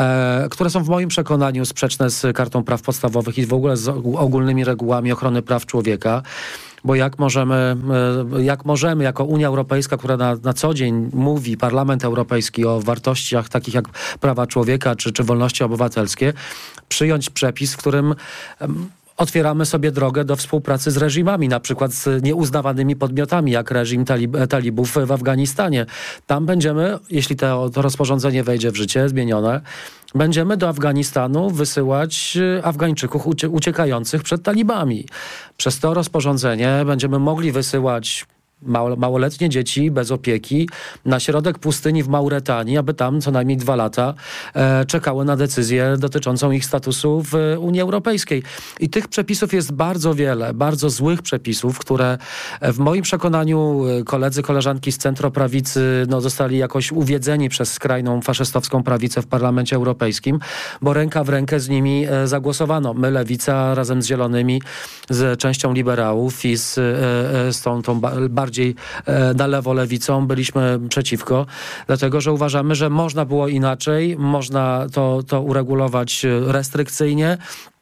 y, które są w moim przekonaniu sprzeczne z Kartą Praw Podstawowych i w ogóle z ogólnymi regułami ochrony praw człowieka. Bo jak możemy, jak możemy jako Unia Europejska, która na, na co dzień mówi, Parlament Europejski o wartościach takich jak prawa człowieka czy, czy wolności obywatelskie, przyjąć przepis, w którym otwieramy sobie drogę do współpracy z reżimami, na przykład z nieuznawanymi podmiotami, jak reżim talib, talibów w Afganistanie. Tam będziemy, jeśli to, to rozporządzenie wejdzie w życie, zmienione, będziemy do Afganistanu wysyłać Afgańczyków ucie, uciekających przed talibami. Przez to rozporządzenie będziemy mogli wysyłać Mało, małoletnie dzieci bez opieki na środek pustyni w Mauretanii, aby tam co najmniej dwa lata e, czekały na decyzję dotyczącą ich statusu w Unii Europejskiej. I tych przepisów jest bardzo wiele, bardzo złych przepisów, które w moim przekonaniu koledzy, koleżanki z centroprawicy no, zostali jakoś uwiedzeni przez skrajną faszystowską prawicę w Parlamencie Europejskim, bo ręka w rękę z nimi e, zagłosowano. My, Lewica, razem z Zielonymi, z częścią liberałów i z, e, z tą, tą bardziej na lewo lewicą byliśmy przeciwko, dlatego że uważamy, że można było inaczej, można to, to uregulować restrykcyjnie,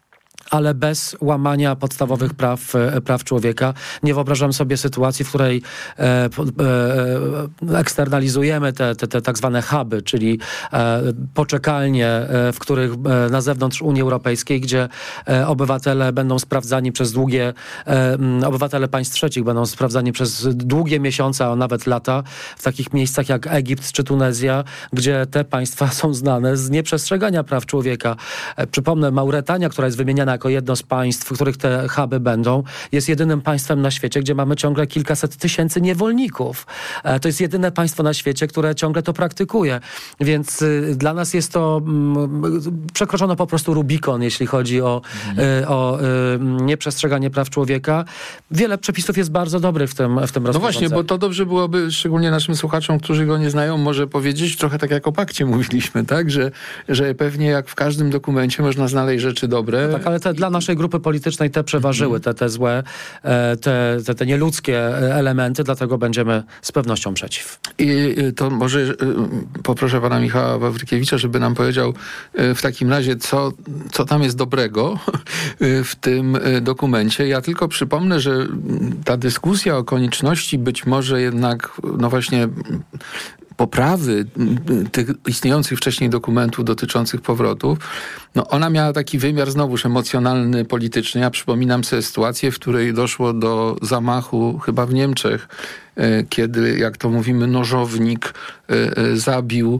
ale bez łamania podstawowych praw, praw człowieka. Nie wyobrażam sobie sytuacji, w której e, e, eksternalizujemy te, te, te tak zwane huby, czyli e, poczekalnie, e, w których e, na zewnątrz Unii Europejskiej, gdzie e, obywatele będą sprawdzani przez długie, e, obywatele państw trzecich będą sprawdzani przez długie miesiące, a nawet lata, w takich miejscach jak Egipt czy Tunezja, gdzie te państwa są znane z nieprzestrzegania praw człowieka. E, przypomnę, Mauretania, która jest wymieniana jako jedno z państw, w których te huby będą, jest jedynym państwem na świecie, gdzie mamy ciągle kilkaset tysięcy niewolników. E, to jest jedyne państwo na świecie, które ciągle to praktykuje. Więc y, dla nas jest to y, przekroczono po prostu Rubikon, jeśli chodzi o, mhm. y, o y, nieprzestrzeganie praw człowieka. Wiele przepisów jest bardzo dobrych w tym, w tym rozporządzeniu. No właśnie, bo to dobrze byłoby, szczególnie naszym słuchaczom, którzy go nie znają, może powiedzieć, trochę tak jak o pakcie mówiliśmy, tak? Że, że pewnie jak w każdym dokumencie można znaleźć rzeczy dobre. No tak, ale te, dla naszej grupy politycznej te przeważyły, te, te złe, te, te, te nieludzkie elementy, dlatego będziemy z pewnością przeciw. I to może poproszę pana Michała Wawrykiewicza, żeby nam powiedział w takim razie, co, co tam jest dobrego w tym dokumencie. Ja tylko przypomnę, że ta dyskusja o konieczności być może jednak, no właśnie, poprawy tych istniejących wcześniej dokumentów dotyczących powrotów, no ona miała taki wymiar znowuż emocjonalny, polityczny. Ja przypominam sobie sytuację, w której doszło do zamachu chyba w Niemczech, kiedy, jak to mówimy, nożownik zabił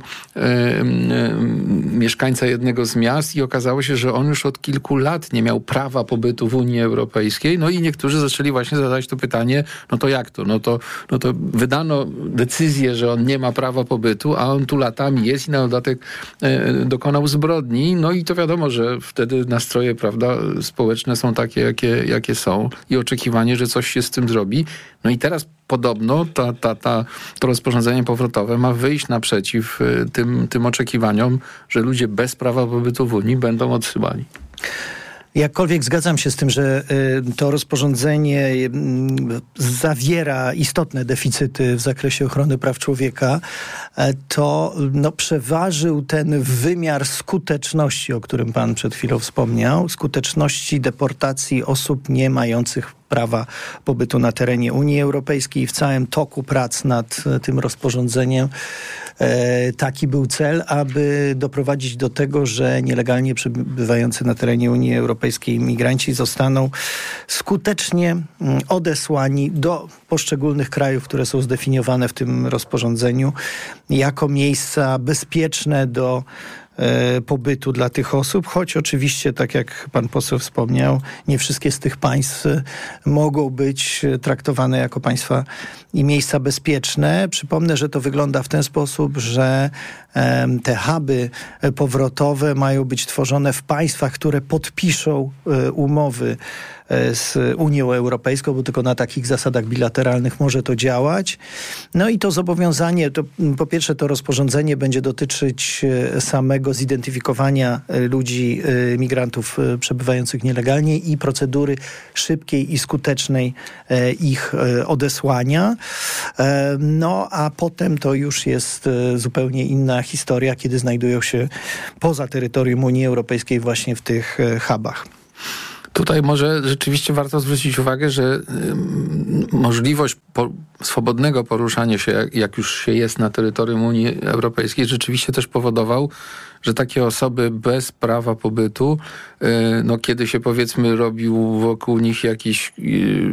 mieszkańca jednego z miast i okazało się, że on już od kilku lat nie miał prawa pobytu w Unii Europejskiej. No i niektórzy zaczęli właśnie zadać to pytanie, no to jak to? No to, no to wydano decyzję, że on nie ma prawa pobytu, a on tu latami jest i na dodatek dokonał zbrodni. No i to wiadomo, że wtedy nastroje, prawda, społeczne są takie, jakie, jakie są i oczekiwanie, że coś się z tym zrobi. No i teraz podobno ta, ta, ta, to rozporządzenie powrotowe ma wyjść naprzeciw tym, tym oczekiwaniom, że ludzie bez prawa pobytu w Unii będą odsyłani. Jakkolwiek zgadzam się z tym, że to rozporządzenie zawiera istotne deficyty w zakresie ochrony praw człowieka, to no, przeważył ten wymiar skuteczności, o którym pan przed chwilą wspomniał, skuteczności deportacji osób nie mających prawa pobytu na terenie Unii Europejskiej. W całym toku prac nad tym rozporządzeniem e, taki był cel, aby doprowadzić do tego, że nielegalnie przebywający na terenie Unii Europejskiej migranci zostaną skutecznie odesłani do poszczególnych krajów, które są zdefiniowane w tym rozporządzeniu, jako miejsca bezpieczne do pobytu dla tych osób, choć oczywiście, tak jak pan poseł wspomniał, nie wszystkie z tych państw mogą być traktowane jako państwa i miejsca bezpieczne. Przypomnę, że to wygląda w ten sposób, że te huby powrotowe mają być tworzone w państwach, które podpiszą umowy z Unią Europejską, bo tylko na takich zasadach bilateralnych może to działać. No i to zobowiązanie, to po pierwsze to rozporządzenie będzie dotyczyć samego zidentyfikowania ludzi, migrantów przebywających nielegalnie i procedury szybkiej i skutecznej ich odesłania. No a potem to już jest zupełnie inna historia, kiedy znajdują się poza terytorium Unii Europejskiej właśnie w tych hubach. Tutaj może rzeczywiście warto zwrócić uwagę, że y, możliwość po, swobodnego poruszania się, jak, jak już się jest na terytorium Unii Europejskiej, rzeczywiście też powodował, że takie osoby bez prawa pobytu, y, no kiedy się powiedzmy robił wokół nich jakieś y,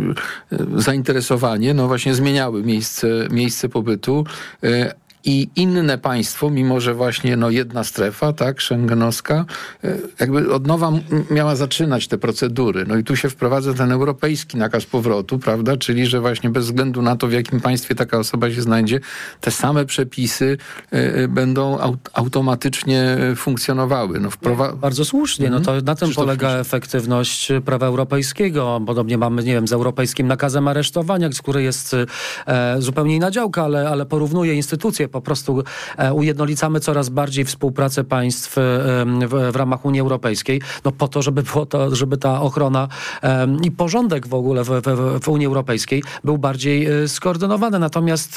y, zainteresowanie, no właśnie zmieniały miejsce, miejsce pobytu, y, i inne państwo, mimo że właśnie no jedna strefa, tak, schengenowska, jakby od nowa miała zaczynać te procedury. No i tu się wprowadza ten europejski nakaz powrotu, prawda, czyli że właśnie bez względu na to, w jakim państwie taka osoba się znajdzie, te same przepisy y, będą aut- automatycznie funkcjonowały. No, wprowa- Bardzo słusznie, no to na tym Krzysztof polega Krzysztof. efektywność prawa europejskiego. Podobnie mamy, nie wiem, z europejskim nakazem aresztowania, który jest e, zupełnie inna działka, ale, ale porównuje instytucje. Po prostu e, ujednolicamy coraz bardziej współpracę państw e, w, w ramach Unii Europejskiej, no po to, żeby było to, żeby ta ochrona e, i porządek w ogóle w, w, w Unii Europejskiej był bardziej e, skoordynowany. Natomiast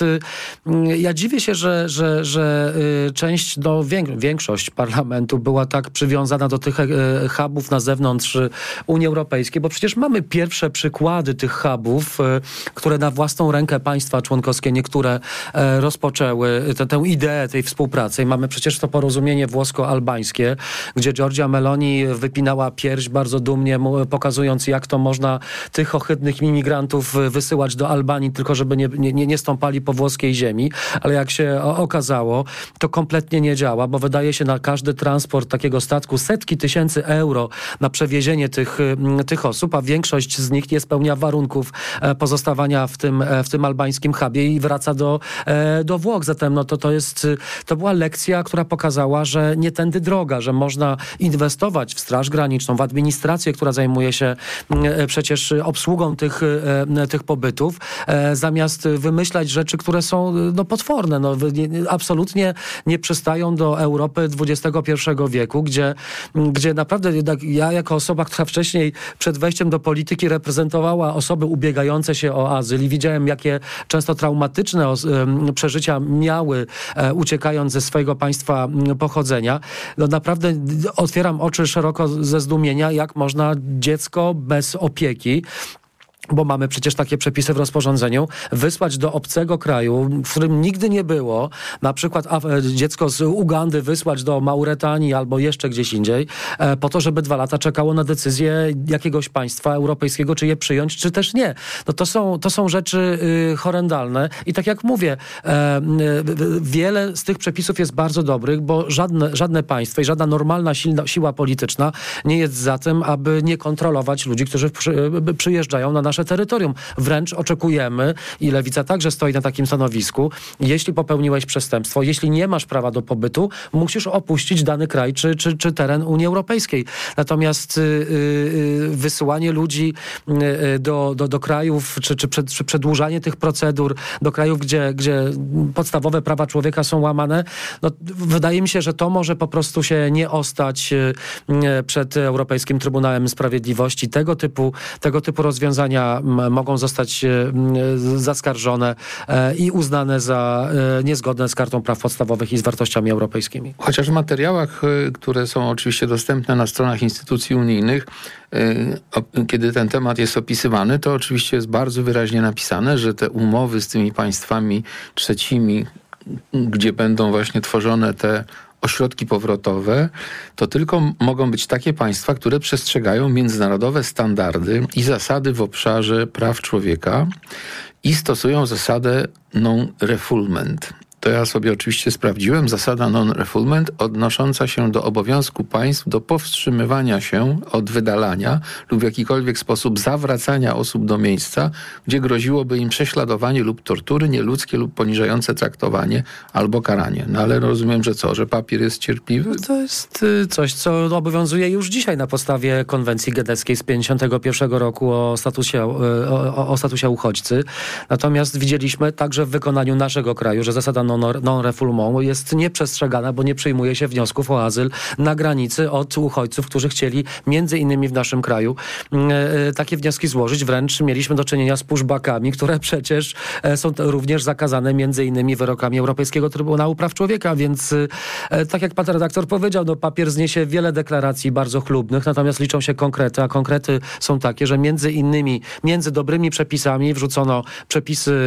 e, ja dziwię się, że, że, że e, część, no wiek, większość parlamentu była tak przywiązana do tych e, hubów na zewnątrz Unii Europejskiej, bo przecież mamy pierwsze przykłady tych hubów, e, które na własną rękę państwa członkowskie niektóre e, rozpoczęły Tę, tę ideę tej współpracy. I mamy przecież to porozumienie włosko-albańskie, gdzie Giorgia Meloni wypinała pierś bardzo dumnie, pokazując, jak to można tych ohydnych imigrantów wysyłać do Albanii, tylko żeby nie, nie, nie stąpali po włoskiej ziemi. Ale jak się okazało, to kompletnie nie działa, bo wydaje się na każdy transport takiego statku setki tysięcy euro na przewiezienie tych, tych osób, a większość z nich nie spełnia warunków pozostawania w tym, w tym albańskim hubie i wraca do, do Włoch. Zatem no to, to, jest, to była lekcja, która pokazała, że nie tędy droga, że można inwestować w Straż Graniczną, w administrację, która zajmuje się przecież obsługą tych, tych pobytów, zamiast wymyślać rzeczy, które są no, potworne. No, absolutnie nie przystają do Europy dwudziestego pierwszego wieku, gdzie, gdzie naprawdę ja jako osoba, która wcześniej przed wejściem do polityki reprezentowała osoby ubiegające się o azyl i widziałem, jakie często traumatyczne przeżycia miały, e, uciekając ze swojego państwa pochodzenia. No naprawdę otwieram oczy szeroko ze zdumienia, jak można dziecko bez opieki, bo mamy przecież takie przepisy w rozporządzeniu, wysłać do obcego kraju, w którym nigdy nie było, na przykład dziecko z Ugandy wysłać do Mauretanii albo jeszcze gdzieś indziej, e, po to, żeby dwa lata czekało na decyzję jakiegoś państwa europejskiego, czy je przyjąć, czy też nie. No to są, to są rzeczy y, horrendalne i tak jak mówię, e, y, wiele z tych przepisów jest bardzo dobrych, bo żadne, żadne państwo i żadna normalna silna, siła polityczna nie jest za tym, aby nie kontrolować ludzi, którzy przy, przyjeżdżają na nasze nasze terytorium. Wręcz oczekujemy, i Lewica także stoi na takim stanowisku, jeśli popełniłeś przestępstwo, jeśli nie masz prawa do pobytu, musisz opuścić dany kraj czy, czy, czy teren Unii Europejskiej. Natomiast yy, yy, wysyłanie ludzi yy, do, do, do krajów, czy, czy, przed, czy przedłużanie tych procedur do krajów, gdzie, gdzie podstawowe prawa człowieka są łamane, no, wydaje mi się, że to może po prostu się nie ostać yy, przed Europejskim Trybunałem Sprawiedliwości. Tego typu, tego typu rozwiązania m, mogą zostać yy, zaskarżone yy, i uznane za yy, niezgodne z Kartą Praw Podstawowych i z wartościami europejskimi. Chociaż w materiałach, które są oczywiście dostępne na stronach instytucji unijnych, kiedy ten temat jest opisywany, to oczywiście jest bardzo wyraźnie napisane, że te umowy z tymi państwami trzecimi, gdzie będą właśnie tworzone te ośrodki powrotowe, to tylko mogą być takie państwa, które przestrzegają międzynarodowe standardy i zasady w obszarze praw człowieka i stosują zasadę non-refoulement. To ja sobie oczywiście sprawdziłem. Zasada non-refoulement odnosząca się do obowiązku państw do powstrzymywania się od wydalania lub w jakikolwiek sposób zawracania osób do miejsca, gdzie groziłoby im prześladowanie lub tortury, nieludzkie lub poniżające traktowanie albo karanie. No ale rozumiem, że co? Że papier jest cierpliwy? No to jest coś, co obowiązuje już dzisiaj na podstawie konwencji genewskiej z pięćdziesiątego pierwszego roku o statusie, o, o statusie uchodźcy. Natomiast widzieliśmy także w wykonaniu naszego kraju, że zasada non-refoulement jest nieprzestrzegana, bo nie przyjmuje się wniosków o azyl na granicy od uchodźców, którzy chcieli między innymi w naszym kraju e, takie wnioski złożyć. Wręcz mieliśmy do czynienia z pushbackami, które przecież e, są również zakazane między innymi wyrokami Europejskiego Trybunału Praw Człowieka, więc e, tak jak pan redaktor powiedział, no papier zniesie wiele deklaracji bardzo chlubnych, natomiast liczą się konkrety, a konkrety są takie, że między innymi między dobrymi przepisami wrzucono przepisy